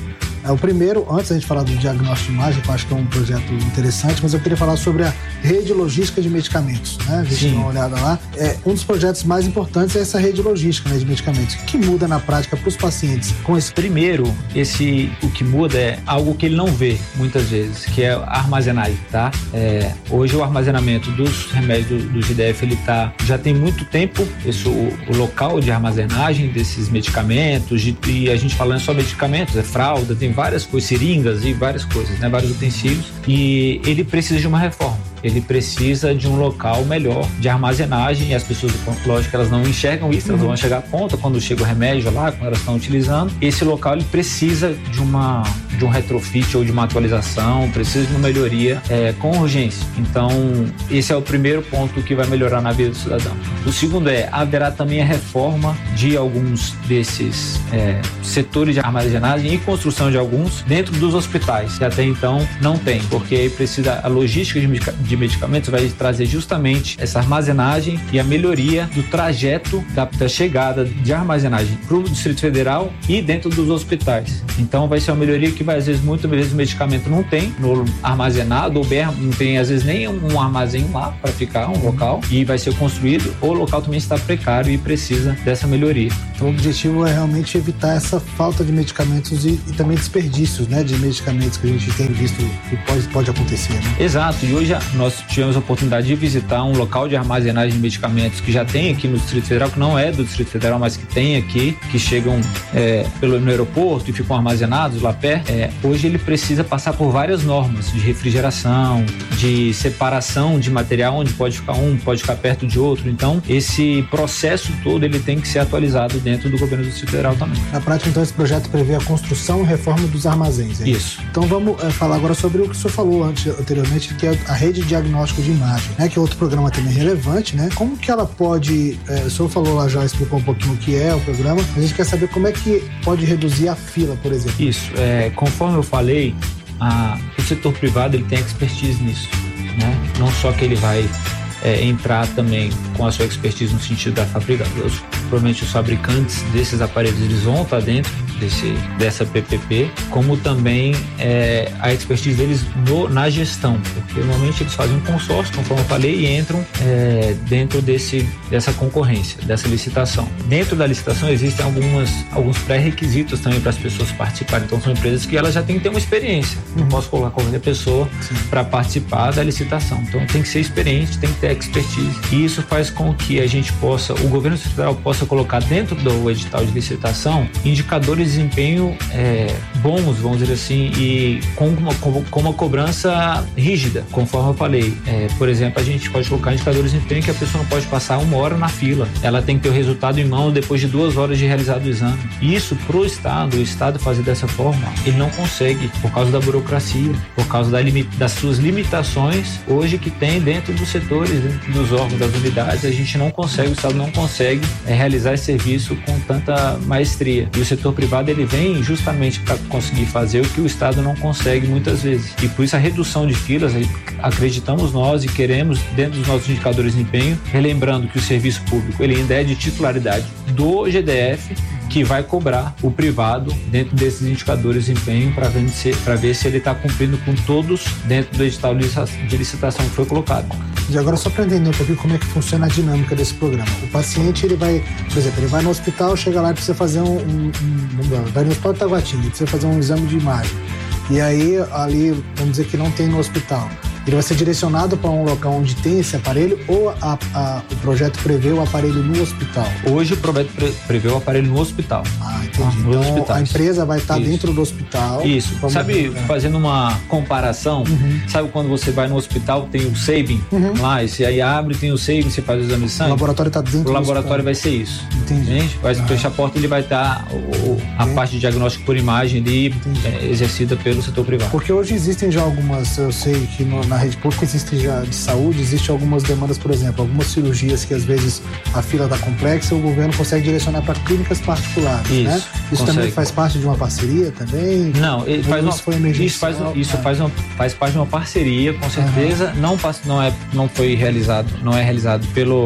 É, o primeiro, antes da gente falar do diagnóstico de imagem, que eu acho que é um projeto interessante, mas eu queria falar sobre a rede logística de medicamentos, né? A gente dá uma olhada lá. É, um dos projetos mais importantes é essa rede logística, né, de medicamentos. O que muda na prática para os pacientes com esse? Primeiro, esse, o que muda é algo que ele não vê muitas vezes, que é a armazenagem, tá? É, hoje o armazenamento dos remédios do, do G D F, ele tá, já tem muito tempo, esse, o, o local de armazenagem desses medicamentos, de, e a gente falando só medicamentos, é fralda, tem várias coisas, seringas e várias coisas, né? Vários utensílios, e ele precisa de uma reforma. Ele precisa de um local melhor de armazenagem, e as pessoas, lógico, elas não enxergam isso, elas uhum. vão chegar à ponta quando chega o remédio lá, quando elas estão utilizando. Esse local, ele precisa de uma de um retrofit ou de uma atualização, precisa de uma melhoria é, com urgência. Então, esse é o primeiro ponto que vai melhorar na vida do cidadão. O segundo é, haverá também a reforma de alguns desses é, setores de armazenagem e construção de alguns dentro dos hospitais, que até então não tem, porque aí precisa, a logística de medicamentos de medicamentos vai trazer justamente essa armazenagem e a melhoria do trajeto da, da chegada de armazenagem para o Distrito Federal e dentro dos hospitais. Então vai ser uma melhoria que vai, às vezes, muitas vezes o medicamento não tem no armazenado, ou bem, não tem às vezes nem um armazém lá para ficar, um local, e vai ser construído, ou o local também está precário e precisa dessa melhoria. Então o objetivo é realmente evitar essa falta de medicamentos e, e também desperdícios, né, de medicamentos que a gente tem visto que pode, pode acontecer, né? Exato, e hoje nós tivemos a oportunidade de visitar um local de armazenagem de medicamentos que já tem aqui no Distrito Federal, que não é do Distrito Federal, mas que tem aqui, que chegam é, pelo, no aeroporto e ficam armazenados lá perto. É, hoje ele precisa passar por várias normas de refrigeração, de separação de material, onde pode ficar um, pode ficar perto de outro. Então, esse processo todo, ele tem que ser atualizado dentro do governo do Distrito Federal também. Na prática, então, esse projeto prevê a construção e reforma dos armazéns, é isso? Então, vamos é, falar agora sobre o que o senhor falou antes, anteriormente, que é a rede de diagnóstico de imagem, né, que é outro programa também relevante, né? Como que ela pode, é, o senhor falou lá, já explicou um pouquinho o que é o programa, a gente quer saber como é que pode reduzir a fila, por exemplo. Isso, é, conforme eu falei, a, o setor privado, ele tem expertise nisso, né? Não só que ele vai é, entrar também com a sua expertise no sentido da fabricação, provavelmente os fabricantes desses aparelhos, eles vão estar dentro desse, dessa P P P, como também é, a expertise deles no, na gestão, porque normalmente eles fazem um consórcio, conforme eu falei, e entram é, dentro desse, dessa concorrência, dessa licitação. Dentro da licitação existem algumas, alguns pré-requisitos também para as pessoas participarem, então são empresas que elas já têm que ter uma experiência, não posso colocar qualquer pessoa para participar da licitação, então tem que ser experiente, tem que ter expertise, e isso faz com que a gente possa, o governo federal possa colocar dentro do edital de licitação indicadores de desempenho é, bons, vamos dizer assim, e com uma, com, com uma cobrança rígida, conforme eu falei. É, por exemplo, a gente pode colocar indicadores de desempenho que a pessoa não pode passar uma hora na fila, ela tem que ter o resultado em mão depois de duas horas de realizado o exame. E isso pro Estado, o Estado fazer dessa forma, ele não consegue, por causa da burocracia, por causa da limita, das suas limitações hoje que tem dentro dos setores, dentro dos órgãos, das unidades, a gente não consegue, o Estado não consegue é, realizar esse serviço com tanta maestria. E o setor privado, ele vem justamente para conseguir fazer o que o Estado não consegue muitas vezes. E por isso a redução de filas, acreditamos nós e queremos, dentro dos nossos indicadores de empenho, relembrando que o serviço público, ele ainda é de titularidade do G D F, que vai cobrar o privado dentro desses indicadores de empenho para ver se, para ver se ele está cumprindo com todos dentro do edital de licitação que foi colocado. E agora, só para entender um pouquinho como é que funciona a dinâmica desse programa. O paciente, ele vai, por exemplo, ele vai no hospital, chega lá e precisa fazer um, um, um vai no hospital de Taguatinga, precisa fazer um exame de imagem. E aí, ali, vamos dizer que não tem no hospital. Ele vai ser direcionado para um local onde tem esse aparelho, ou a, a, o projeto prevê o aparelho no hospital? Hoje o projeto pre, prevê o aparelho no hospital. Ah, entendi. Ah, então hospitais. A empresa vai estar Isso. dentro do hospital. Isso. Sabe, ver, fazendo uma comparação, uhum. sabe quando você vai no hospital, tem o Sabin uhum. lá, e você aí abre, tem o Sabin, você faz o exame de sangue? O laboratório está dentro o do O laboratório hospital. Vai ser isso. Entendi. Entende? Vai ah. fechar a porta, ele vai estar o, a Entendi. parte de diagnóstico por imagem ali, é, exercida pelo setor privado. Porque hoje existem já algumas, eu sei que no, na rede pública existe já de saúde, existem algumas demandas, por exemplo, algumas cirurgias que às vezes a fila está complexa, o governo consegue direcionar para clínicas particulares, isso, né? Isso consegue. Também faz parte de uma parceria também? Não, ele faz uma, foi isso, faz, isso é. faz, uma, faz parte de uma parceria, com certeza. Uhum. Não, não, é, não foi realizado, não é realizado pelo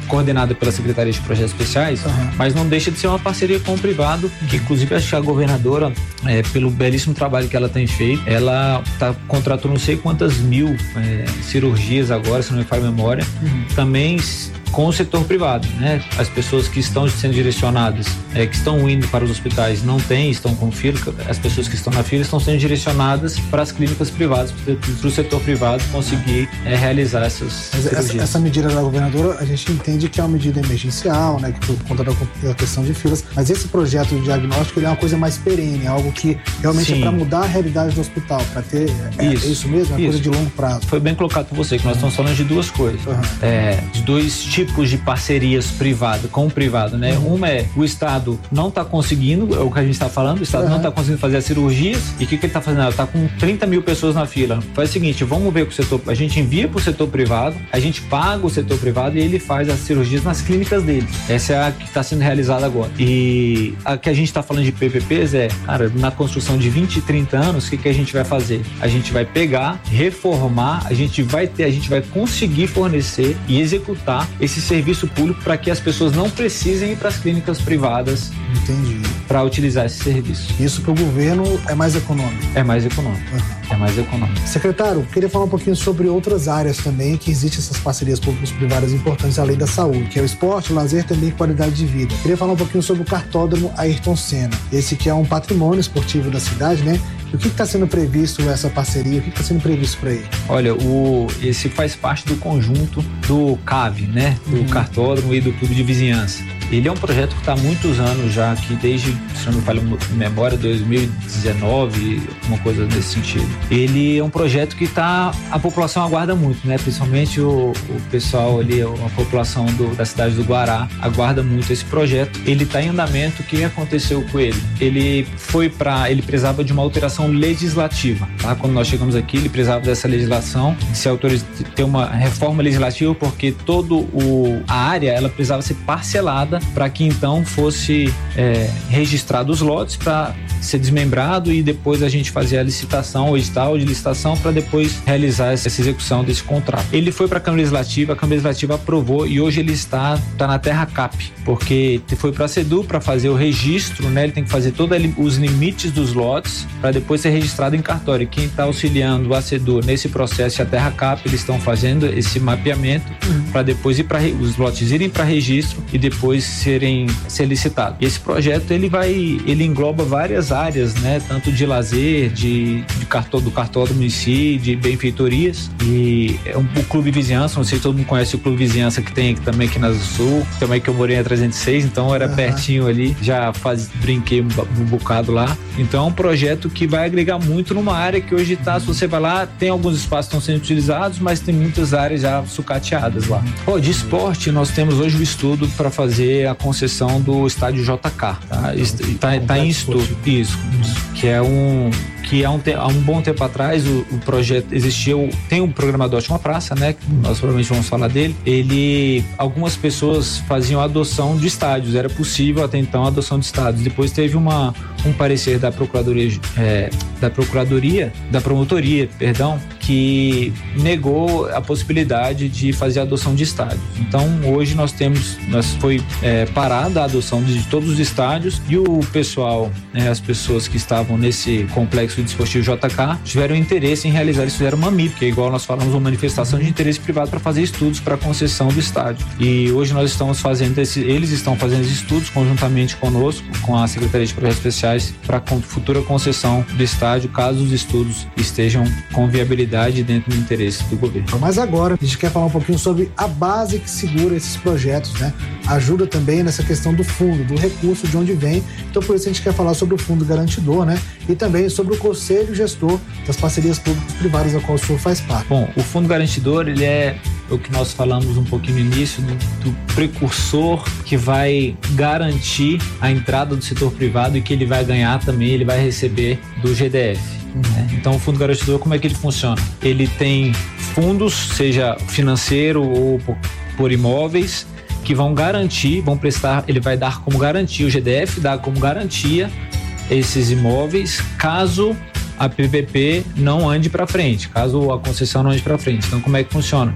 coordenada pela Secretaria de Projetos Especiais, uhum. mas não deixa de ser uma parceria com o privado, que inclusive acho que a governadora, é, pelo belíssimo trabalho que ela tem feito, ela tá, contratou não sei quantas mil é, cirurgias agora, se não me falha a memória, uhum. também com o setor privado, né? As pessoas que estão sendo direcionadas, é, que estão indo para os hospitais, não têm, estão com fila, as pessoas que estão na fila estão sendo direcionadas para as clínicas privadas, para o setor privado conseguir é, realizar essas essa, essa medida da governadora, a gente entende que é uma medida emergencial, né? Que por conta da questão de filas, mas esse projeto de diagnóstico ele é uma coisa mais perene, algo que realmente Sim. é para mudar a realidade do hospital, para ter, é isso, é isso mesmo? É uma isso. coisa de longo prazo. Foi bem colocado por você, que nós estamos falando de duas coisas, uhum. é, de dois tipos de parcerias privadas com o privado, né? Uhum. Uma é o Estado não está conseguindo, é o que a gente está falando, o Estado uhum. não está conseguindo fazer as cirurgias, e o que, que ele está fazendo? Ele está com trinta mil pessoas na fila. Faz o seguinte, vamos ver com o setor, a gente envia para o setor privado, a gente paga o setor privado e ele faz as cirurgias nas clínicas dele. Essa é a que está sendo realizada agora. E a que a gente está falando de P P Ps é, cara, na construção de vinte, trinta anos, o que, que a gente vai fazer? A gente vai pegar, reformar, a gente vai ter, a gente vai conseguir fornecer e executar esse serviço público para que as pessoas não precisem ir para as clínicas privadas. Entendi. Para utilizar esse serviço. Isso para o governo é mais econômico? É mais econômico. Uhum. É mais econômico. Secretário, queria falar um pouquinho sobre outras áreas também que existem essas parcerias públicas-privadas importantes além da saúde, que é o esporte, o lazer, também qualidade de vida. Queria falar um pouquinho sobre o cartódromo Ayrton Senna. Esse que é um patrimônio esportivo da cidade, né? O que está sendo previsto essa parceria? O que está sendo previsto para ele? Olha, o, esse faz parte do conjunto do C A V, né? Do uhum. cartódromo e do clube de vizinhança. Ele é um projeto que está há muitos anos já aqui, desde, se não me falha a memória, dois mil e dezenove, uma coisa desse sentido. Ele é um projeto que tá, a população aguarda muito, né? Principalmente o, o pessoal ali, a população do, da cidade do Guará aguarda muito esse projeto. Ele está em andamento. O que aconteceu com ele? Ele foi para, ele precisava de uma alteração legislativa, tá? Quando nós chegamos aqui, ele precisava dessa legislação, de se autorizar, ter uma reforma legislativa, porque todo o, a área, ela precisava ser parcelada para que então fosse é, registrado os lotes para ser desmembrado e depois a gente fazer a licitação, o edital de licitação para depois realizar essa execução desse contrato. Ele foi para a Câmara Legislativa, a Câmara Legislativa aprovou e hoje ele está, está na terra cap, porque foi para a SEDU para fazer o registro, né? Ele tem que fazer todos os limites dos lotes para depois ser registrado em cartório. E quem está auxiliando a SEDU nesse processo e a terra cap, eles estão fazendo esse mapeamento uhum. para depois ir para os lotes irem para registro e depois serem ser licitados. E esse projeto ele vai, ele engloba várias áreas, né? Tanto de lazer, de, de cartó, do cartódromo em si, de benfeitorias e é um, o clube vizinhança, não sei se todo mundo conhece o clube vizinhança que tem aqui também aqui na Zona Sul, também que eu morei na trezentos e seis, então era uhum. pertinho ali, já faz, brinquei um, um bocado lá. Então é um projeto que vai agregar muito numa área que hoje tá, se você vai lá, tem alguns espaços que estão sendo utilizados, mas tem muitas áreas já sucateadas lá. Oh, de esporte, nós temos hoje o estudo para fazer a concessão do estádio J K, tá? Está tá em estudo, isso, que é um que há um, te, há um bom tempo atrás o, o projeto existia, o, tem um programa do Ótima Praça, né, que nós provavelmente vamos falar dele. Ele, algumas pessoas faziam adoção de estádios, era possível até então a adoção de estádios. Depois teve uma, um parecer da Procuradoria, é, da Procuradoria, da Promotoria, perdão, que negou a possibilidade de fazer a adoção de estádios. Então hoje nós temos, nós foi é, parada a adoção de todos os estádios e o pessoal, né, as pessoas que estavam nesse complexo desportivo J K tiveram interesse em realizar, eles fizeram uma M I P, que é igual nós falamos, uma manifestação de interesse privado para fazer estudos para a concessão do estádio. E hoje nós estamos fazendo esse, eles estão fazendo esses estudos conjuntamente conosco, com a Secretaria de Projetos Especiais, para a futura concessão do estádio, caso os estudos estejam com viabilidade dentro do interesse do governo. Mas agora a gente quer falar um pouquinho sobre a base que segura esses projetos, né? Ajuda também nessa questão do fundo, do recurso, de onde vem. Então por isso a gente quer falar sobre o fundo garantidor, né? E também sobre o conselho gestor das parcerias públicas e privadas a qual o senhor faz parte. Bom, o fundo garantidor, ele é o que nós falamos um pouquinho no início, do, do precursor que vai garantir a entrada do setor privado e que ele vai ganhar também, ele vai receber do G D F. Né? Então o fundo garantidor, como é que ele funciona? Ele tem fundos, seja financeiro ou por, por imóveis, que vão garantir, vão prestar, ele vai dar como garantia, o G D F dá como garantia esses imóveis, caso a P P P não ande para frente, caso a concessão não ande para frente. Então como é que funciona?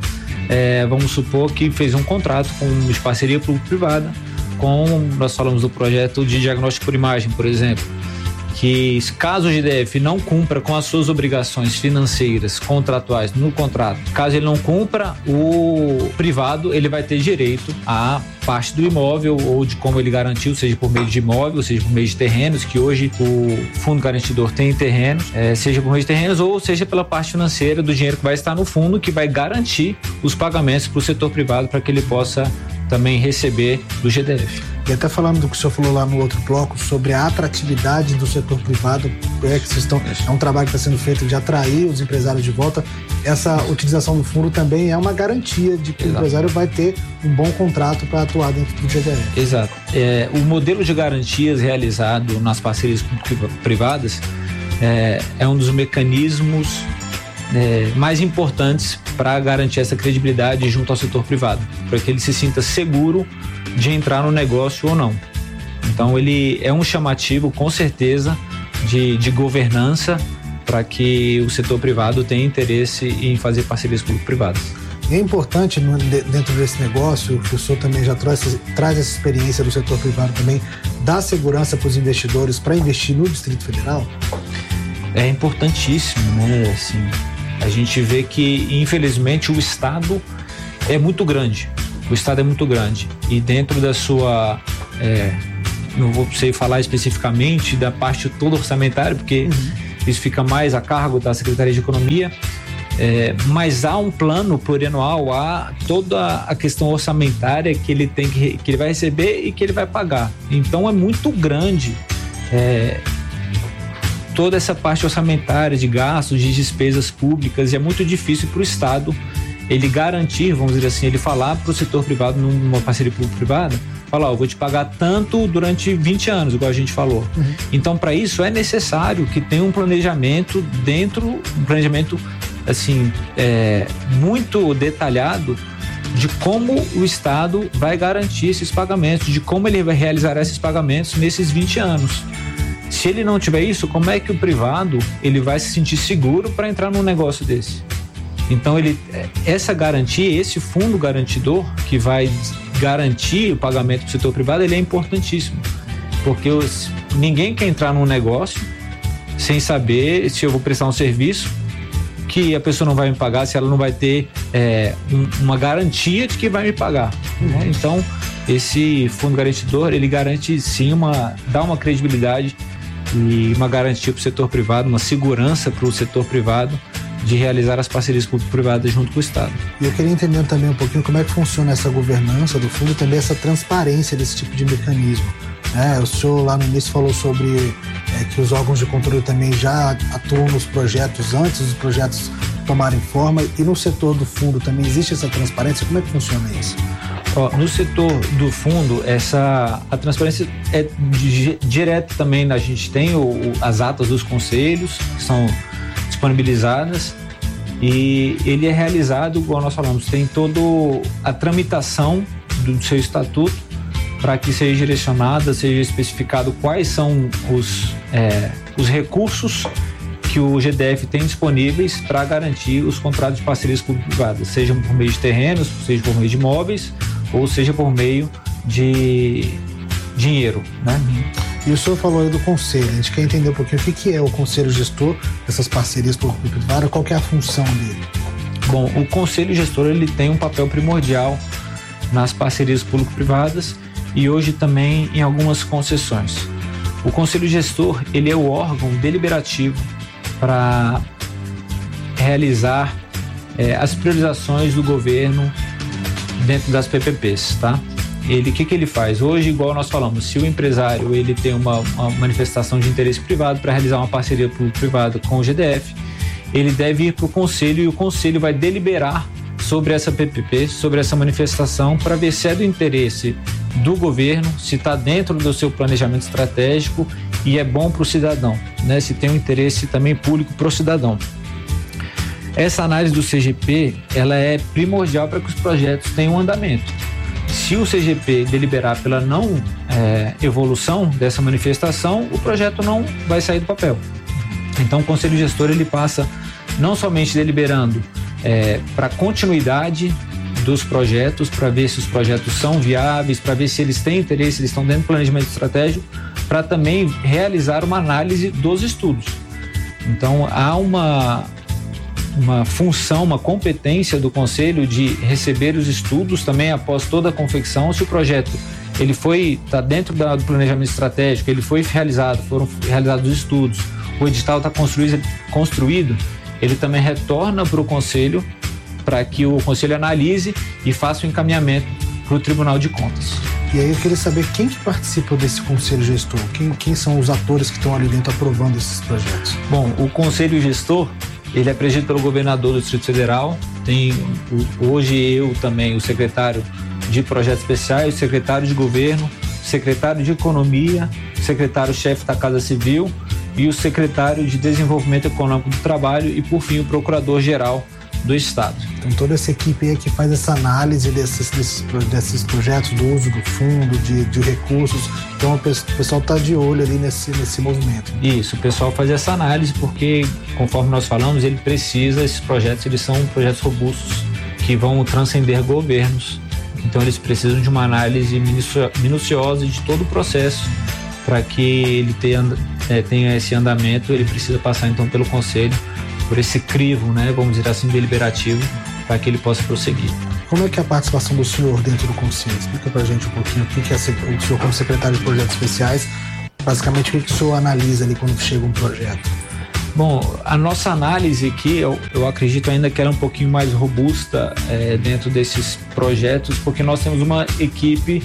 é, vamos supor que fez um contrato com de parceria público-privada, com, nós falamos do projeto de diagnóstico por imagem, por exemplo, que caso o G D F não cumpra com as suas obrigações financeiras contratuais no contrato, caso ele não cumpra, o privado ele vai ter direito à parte do imóvel ou de como ele garantiu, seja por meio de imóvel, seja por meio de terrenos, que hoje o fundo garantidor tem terrenos, é, seja por meio de terrenos ou seja pela parte financeira do dinheiro que vai estar no fundo, que vai garantir os pagamentos para o setor privado para que ele possa também receber do G D F. E até falando do que o senhor falou lá no outro bloco sobre a atratividade do setor privado, é que vocês estão, é um trabalho que está sendo feito de atrair os empresários de volta. Essa utilização do fundo também é uma garantia de que Exato. O empresário vai ter um bom contrato para atuar dentro do G D F. Exato. É, o modelo de garantias realizado nas parcerias privadas é, é um dos mecanismos é, mais importantes para garantir essa credibilidade junto ao setor privado, para que ele se sinta seguro de entrar no negócio ou não. Então ele é um chamativo com certeza de, de governança para que o setor privado tenha interesse em fazer parcerias público-privadas. É importante dentro desse negócio, que o senhor também já traz, traz essa experiência do setor privado também, dar segurança para os investidores para investir no Distrito Federal? É importantíssimo, né? Assim, a gente vê que infelizmente o Estado é muito grande. O Estado é muito grande e dentro da sua, é, não vou sei falar especificamente da parte toda orçamentária, porque uhum. isso fica mais a cargo da Secretaria de Economia, é, mas há um plano plurianual, há toda a questão orçamentária que ele tem que, que ele vai receber e que ele vai pagar. Então é muito grande é, toda essa parte orçamentária de gastos, de despesas públicas, e é muito difícil para o Estado ele garantir, vamos dizer assim, ele falar para o setor privado numa parceria público-privada, falar, ó, eu vou te pagar tanto durante vinte anos, igual a gente falou. Uhum. Então, para isso é necessário que tenha um planejamento dentro, um planejamento assim, é, muito detalhado de como o Estado vai garantir esses pagamentos, de como ele vai realizar esses pagamentos nesses vinte anos. Se ele não tiver isso, como é que o privado ele vai se sentir seguro para entrar num negócio desse? Então, ele, essa garantia, esse fundo garantidor que vai garantir o pagamento do setor privado, ele é importantíssimo. Porque os, ninguém quer entrar num negócio sem saber se eu vou prestar um serviço que a pessoa não vai me pagar, se ela não vai ter é, um, uma garantia de que vai me pagar. Né? Então, esse fundo garantidor, ele garante sim, uma, dá uma credibilidade e uma garantia para o setor privado, uma segurança para o setor privado de realizar as parcerias público-privadas junto com o Estado. E eu queria entender também um pouquinho como é que funciona essa governança do fundo e também essa transparência desse tipo de mecanismo. É, o senhor lá no início falou sobre é, que os órgãos de controle também já atuam nos projetos antes dos projetos tomarem forma, e no setor do fundo também existe essa transparência. Como é que funciona isso? Ó, no setor do fundo, essa, a transparência é di, direta também. A gente tem o, o, as atas dos conselhos que são disponibilizadas e ele é realizado, igual nós falamos, tem toda a tramitação do seu estatuto para que seja direcionada, seja especificado quais são os, é, os recursos que o G D F tem disponíveis para garantir os contratos de parcerias público-privadas, seja por meio de terrenos, seja por meio de imóveis ou seja por meio de dinheiro, né? E o senhor falou aí do conselho, a gente quer entender um pouquinho o que, que é o conselho gestor dessas parcerias público-privadas, qual que é a função dele? Bom, o conselho gestor ele tem um papel primordial nas parcerias público-privadas e hoje também em algumas concessões. O conselho gestor ele é o órgão deliberativo para realizar é, as priorizações do governo dentro das P P Ps, tá? Ele, o que que ele faz? Hoje, igual nós falamos, se o empresário ele tem uma, uma manifestação de interesse privado para realizar uma parceria público-privada com o G D F, ele deve ir para o conselho e o conselho vai deliberar sobre essa P P P, sobre essa manifestação, para ver se é do interesse do governo, se está dentro do seu planejamento estratégico e é bom para o cidadão, né? Se tem um interesse também público para o cidadão. Essa análise do C G P, ela é primordial para que os projetos tenham andamento. Se o C G P deliberar pela não é, evolução dessa manifestação, o projeto não vai sair do papel. Então, o Conselho Gestor ele passa não somente deliberando é, para continuidade dos projetos, para ver se os projetos são viáveis, para ver se eles têm interesse, eles estão dentro do planejamento estratégico, para também realizar uma análise dos estudos. Então, há uma, uma função, uma competência do Conselho de receber os estudos também após toda a confecção. Se o projeto ele foi, está dentro da, do planejamento estratégico, ele foi realizado, foram realizados os estudos, o edital está construído, construído, ele também retorna para o Conselho, para que o Conselho analise e faça o encaminhamento para o Tribunal de Contas. E aí eu queria saber quem que participa desse Conselho Gestor, quem, quem são os atores que estão ali dentro aprovando esses projetos? Bom, o Conselho Gestor, ele é presidido pelo governador do Distrito Federal, tem hoje eu também, o secretário de Projetos Especiais, o secretário de Governo, o secretário de Economia, o secretário-chefe da Casa Civil e o secretário de Desenvolvimento Econômico do Trabalho e, por fim, o procurador-geral do Estado. Então toda essa equipe aí que faz essa análise desses, desses, desses projetos, do uso do fundo, de, de recursos, então o pessoal está de olho ali nesse, nesse movimento. Isso, o pessoal faz essa análise porque, conforme nós falamos, ele precisa, esses projetos, eles são projetos robustos que vão transcender governos, então eles precisam de uma análise minuciosa de todo o processo para que ele tenha, é, tenha esse andamento, ele precisa passar então pelo Conselho, por esse crivo, né, vamos dizer assim, deliberativo, para que ele possa prosseguir. Como é que é a participação do senhor dentro do Conselho? Explica pra gente um pouquinho o que é o senhor como secretário de Projetos Especiais, basicamente o que o senhor analisa ali quando chega um projeto? Bom, a nossa análise aqui, eu, eu acredito ainda que ela é um pouquinho mais robusta é, dentro desses projetos, porque nós temos uma equipe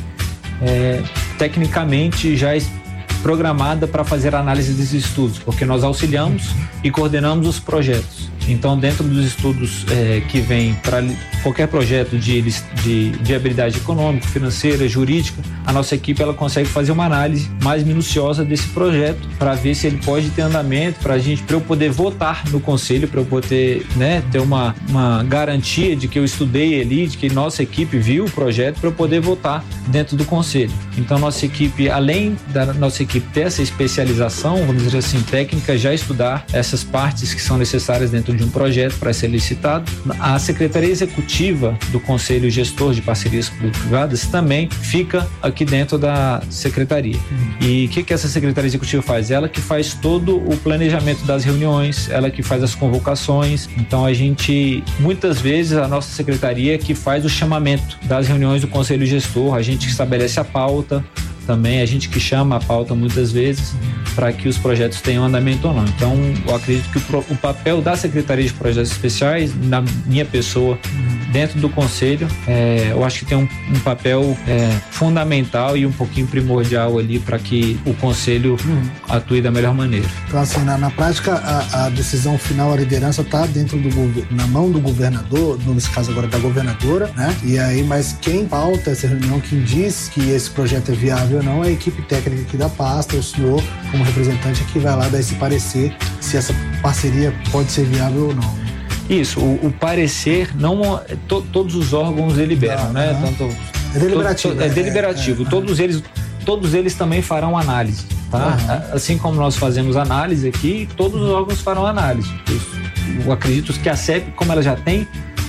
é, tecnicamente já programada para fazer a análise desses estudos, porque nós auxiliamos e coordenamos os projetos. Então, dentro dos estudos é, que vem para qualquer projeto de, de viabilidade econômica, financeira, jurídica, a nossa equipe ela consegue fazer uma análise mais minuciosa desse projeto para ver se ele pode ter andamento, para a gente, para eu poder votar no Conselho, para eu poder, né, ter uma, uma garantia de que eu estudei ali, de que nossa equipe viu o projeto, para eu poder votar dentro do Conselho. Então, nossa equipe, além da nossa equipe ter essa especialização, vamos dizer assim, técnica, já estudar essas partes que são necessárias dentro de um projeto para ser licitado, a Secretaria Executiva do Conselho Gestor de Parcerias Público-Privadas também fica aqui dentro da Secretaria. Uhum. E o que, que essa Secretaria Executiva faz? Ela que faz todo o planejamento das reuniões, ela que faz as convocações. Então a gente, muitas vezes, a nossa Secretaria que faz o chamamento das reuniões do Conselho Gestor, a gente que estabelece a pauta, também a gente que chama a pauta muitas vezes para que os projetos tenham andamento ou não. Então, eu acredito que o, o papel da Secretaria de Projetos Especiais, na minha pessoa, dentro do Conselho, é, eu acho que tem um, um papel é, fundamental e um pouquinho primordial ali para que o Conselho uhum. atue da melhor maneira. Então, assim, na, na prática, a, a decisão final, a liderança está dentro do na mão do governador, nesse caso agora da governadora, né? E aí, mas quem pauta essa reunião, quem diz que esse projeto é viável ou não, é a equipe técnica aqui da pasta, o senhor, como representante, que vai lá dar esse parecer se essa parceria pode ser viável ou não. Isso, o, o parecer, não, to, todos os órgãos deliberam, ah, né? Ah, Tanto, é deliberativo. To, é, é deliberativo. É, é, todos, é. Eles, todos eles também farão análise, tá? Uhum. Assim como nós fazemos análise aqui, todos os órgãos farão análise. Eu, eu acredito que a C E P, como ela já tem,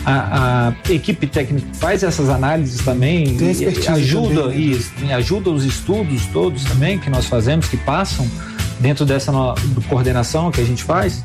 a, a equipe técnica faz essas análises também, tem expertise ajuda, também, né? e, ajuda os estudos todos também que nós fazemos, que passam dentro dessa no, do coordenação que a gente faz.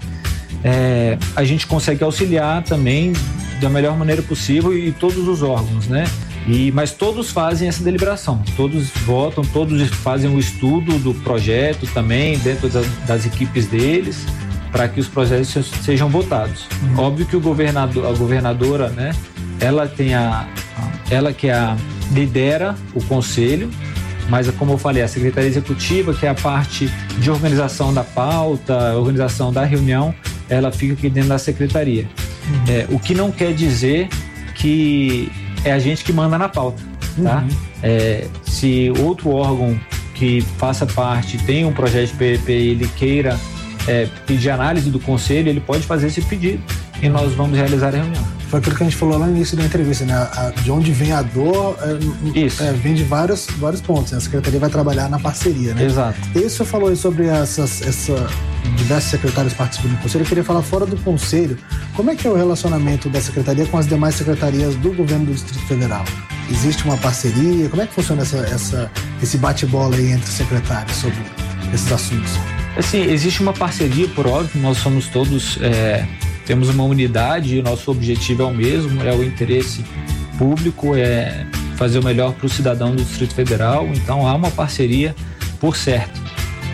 É, a gente consegue auxiliar também da melhor maneira possível e todos os órgãos, né? E, mas todos fazem essa deliberação, todos votam, todos fazem o estudo do projeto também dentro das, das equipes deles para que os projetos sejam votados. Uhum. Óbvio que o governador, a governadora, né? Ela tem a, ela que é a, lidera o conselho, mas como eu falei, a Secretaria Executiva, que é a parte de organização da pauta, organização da reunião, ela fica aqui dentro da Secretaria. Uhum. É, o que não quer dizer que é a gente que manda na pauta, tá? Uhum. É, se outro órgão que faça parte tem um projeto de P P e ele queira é, pedir análise do conselho, ele pode fazer esse pedido e nós vamos realizar a reunião. Foi aquilo que a gente falou lá no início da entrevista, né? A, de onde vem a dor, é, Isso. É, vem de vários, vários pontos, né? A Secretaria vai trabalhar na parceria, né? Exato. E o senhor falou aí sobre essas, essa, diversos secretários participam do conselho. Eu queria falar fora do conselho, como é que é o relacionamento da secretaria com as demais secretarias do governo do Distrito Federal? Existe uma parceria? Como é que funciona essa, essa, esse bate-bola aí entre os secretários sobre esses assuntos? Assim, existe uma parceria, por óbvio, nós somos todos, é, temos uma unidade e o nosso objetivo é o mesmo, é o interesse público, é fazer o melhor para o cidadão do Distrito Federal, então há uma parceria por certo.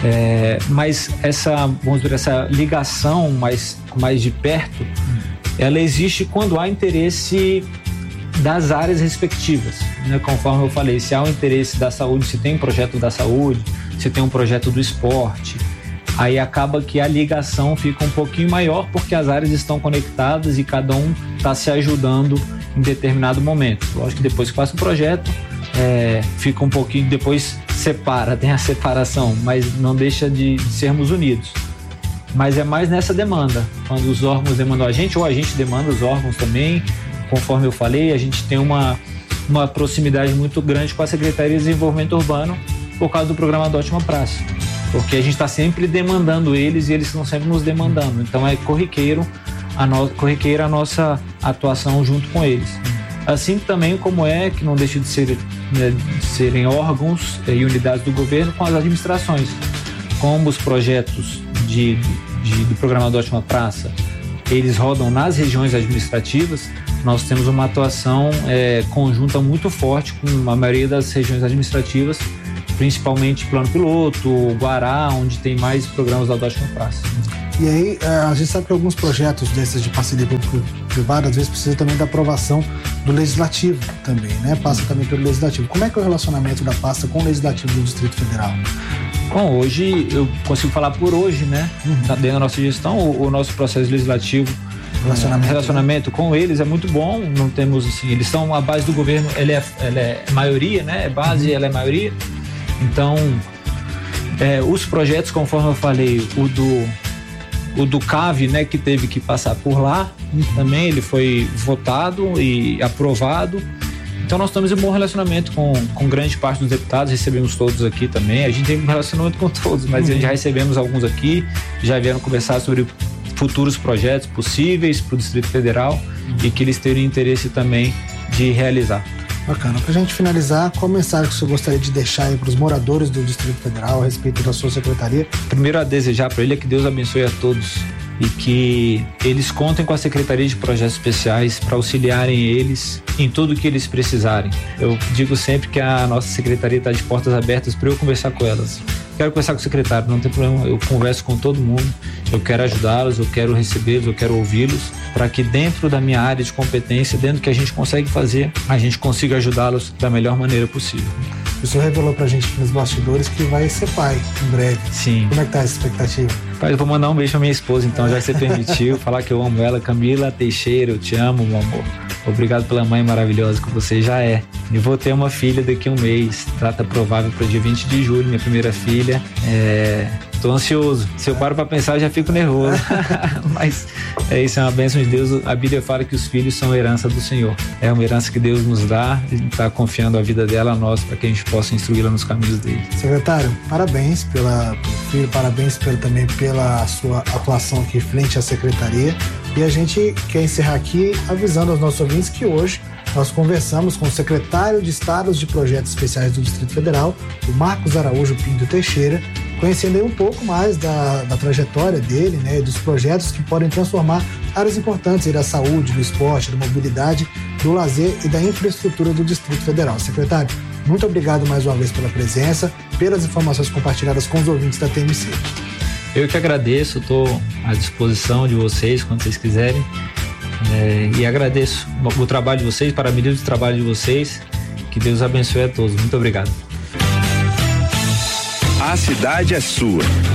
É, mas essa, vamos dizer, essa ligação mais, mais de perto, ela existe quando há interesse das áreas respectivas, né? Conforme eu falei, se há um interesse da saúde, se tem um projeto da saúde, se tem um projeto do esporte, aí acaba que a ligação fica um pouquinho maior porque as áreas estão conectadas e cada um está se ajudando em determinado momento. Lógico que depois que passa o projeto, é, fica um pouquinho, depois separa, tem a separação, mas não deixa de, de sermos unidos. Mas é mais nessa demanda, quando os órgãos demandam a gente, ou a gente demanda os órgãos também. Conforme eu falei, a gente tem uma, uma proximidade muito grande com a Secretaria de Desenvolvimento Urbano por causa do programa Adote uma Praça, porque a gente está sempre demandando eles e eles estão sempre nos demandando, então é corriqueiro a, no, corriqueira a nossa atuação junto com eles. Assim também como é, que não deixa de, ser, né, de serem órgãos e unidades do governo com as administrações, como os projetos de, de, do programa Adote uma Praça, eles rodam nas regiões administrativas, nós temos uma atuação é, conjunta muito forte com a maioria das regiões administrativas, principalmente Plano Piloto, Guará, onde tem mais programas da Adote uma Praça. E aí, a gente sabe que alguns projetos desses de parceria público-privada, às vezes precisa também da aprovação do Legislativo também, né? Passa também pelo Legislativo. Como é que é o relacionamento da pasta com o Legislativo do Distrito Federal? Bom, hoje, eu consigo falar por hoje, né? Uhum. Dentro da nossa gestão, o, o nosso processo legislativo, relacionamento, relacionamento com eles é muito bom, não temos, assim, eles são a base do governo, ela é, ela é maioria, né? É base, uhum. Ela é maioria. Então, é, os projetos, conforme eu falei, o do, o do C A V, né, que teve que passar por lá, uhum. Também ele foi votado e aprovado. Então nós temos um bom relacionamento com, com grande parte dos deputados, recebemos todos aqui também. A gente tem um relacionamento com todos, mas uhum. Já recebemos alguns aqui, já vieram conversar sobre futuros projetos possíveis para o Distrito Federal, uhum. E que eles teriam interesse também de realizar. Bacana. Para a gente finalizar, qual mensagem que você gostaria de deixar aí para os moradores do Distrito Federal a respeito da sua secretaria? Primeiro a desejar para ele é que Deus abençoe a todos e que eles contem com a Secretaria de Projetos Especiais para auxiliarem eles em tudo que eles precisarem. Eu digo sempre que a nossa secretaria está de portas abertas para eu conversar com elas. Quero conversar com o secretário, não tem problema, eu converso com todo mundo, eu quero ajudá-los, eu quero recebê-los, eu quero ouvi-los, para que dentro da minha área de competência, dentro do que a gente consegue fazer, a gente consiga ajudá-los da melhor maneira possível. O senhor revelou pra gente aqui nos bastidores que vai ser pai em breve. Sim. Como é que tá essa expectativa? Pai, eu vou mandar um beijo pra minha esposa, então, já que você permitiu, falar que eu amo ela. Camila Teixeira, eu te amo, meu amor. Obrigado pela mãe maravilhosa que você já é. E vou ter uma filha daqui a um mês, data provável para o dia vinte de julho, minha primeira filha. É... Tô ansioso. Se eu paro pra pensar, eu já fico nervoso. Mas é isso, é uma bênção de Deus. A Bíblia fala que os filhos são herança do Senhor. É uma herança que Deus nos dá e está confiando a vida dela a nós para que a gente possa instruí-la nos caminhos dele. Secretário, parabéns pela, pelo filho, parabéns pelo, também pela sua atuação aqui frente à secretaria. E a gente quer encerrar aqui avisando aos nossos ouvintes que hoje nós conversamos com o secretário de Estados de Projetos Especiais do Distrito Federal, o Marcos Araújo Pinto Teixeira, conhecendo aí um pouco mais da, da trajetória dele, né, dos projetos que podem transformar áreas importantes aí da saúde, do esporte, da mobilidade, do lazer e da infraestrutura do Distrito Federal. Secretário, muito obrigado mais uma vez pela presença, pelas informações compartilhadas com os ouvintes da T M C. Eu que agradeço, estou à disposição de vocês quando vocês quiserem. É, e agradeço o trabalho de vocês, parabenizo o trabalho de vocês, que Deus abençoe a todos. Muito obrigado. A cidade é sua.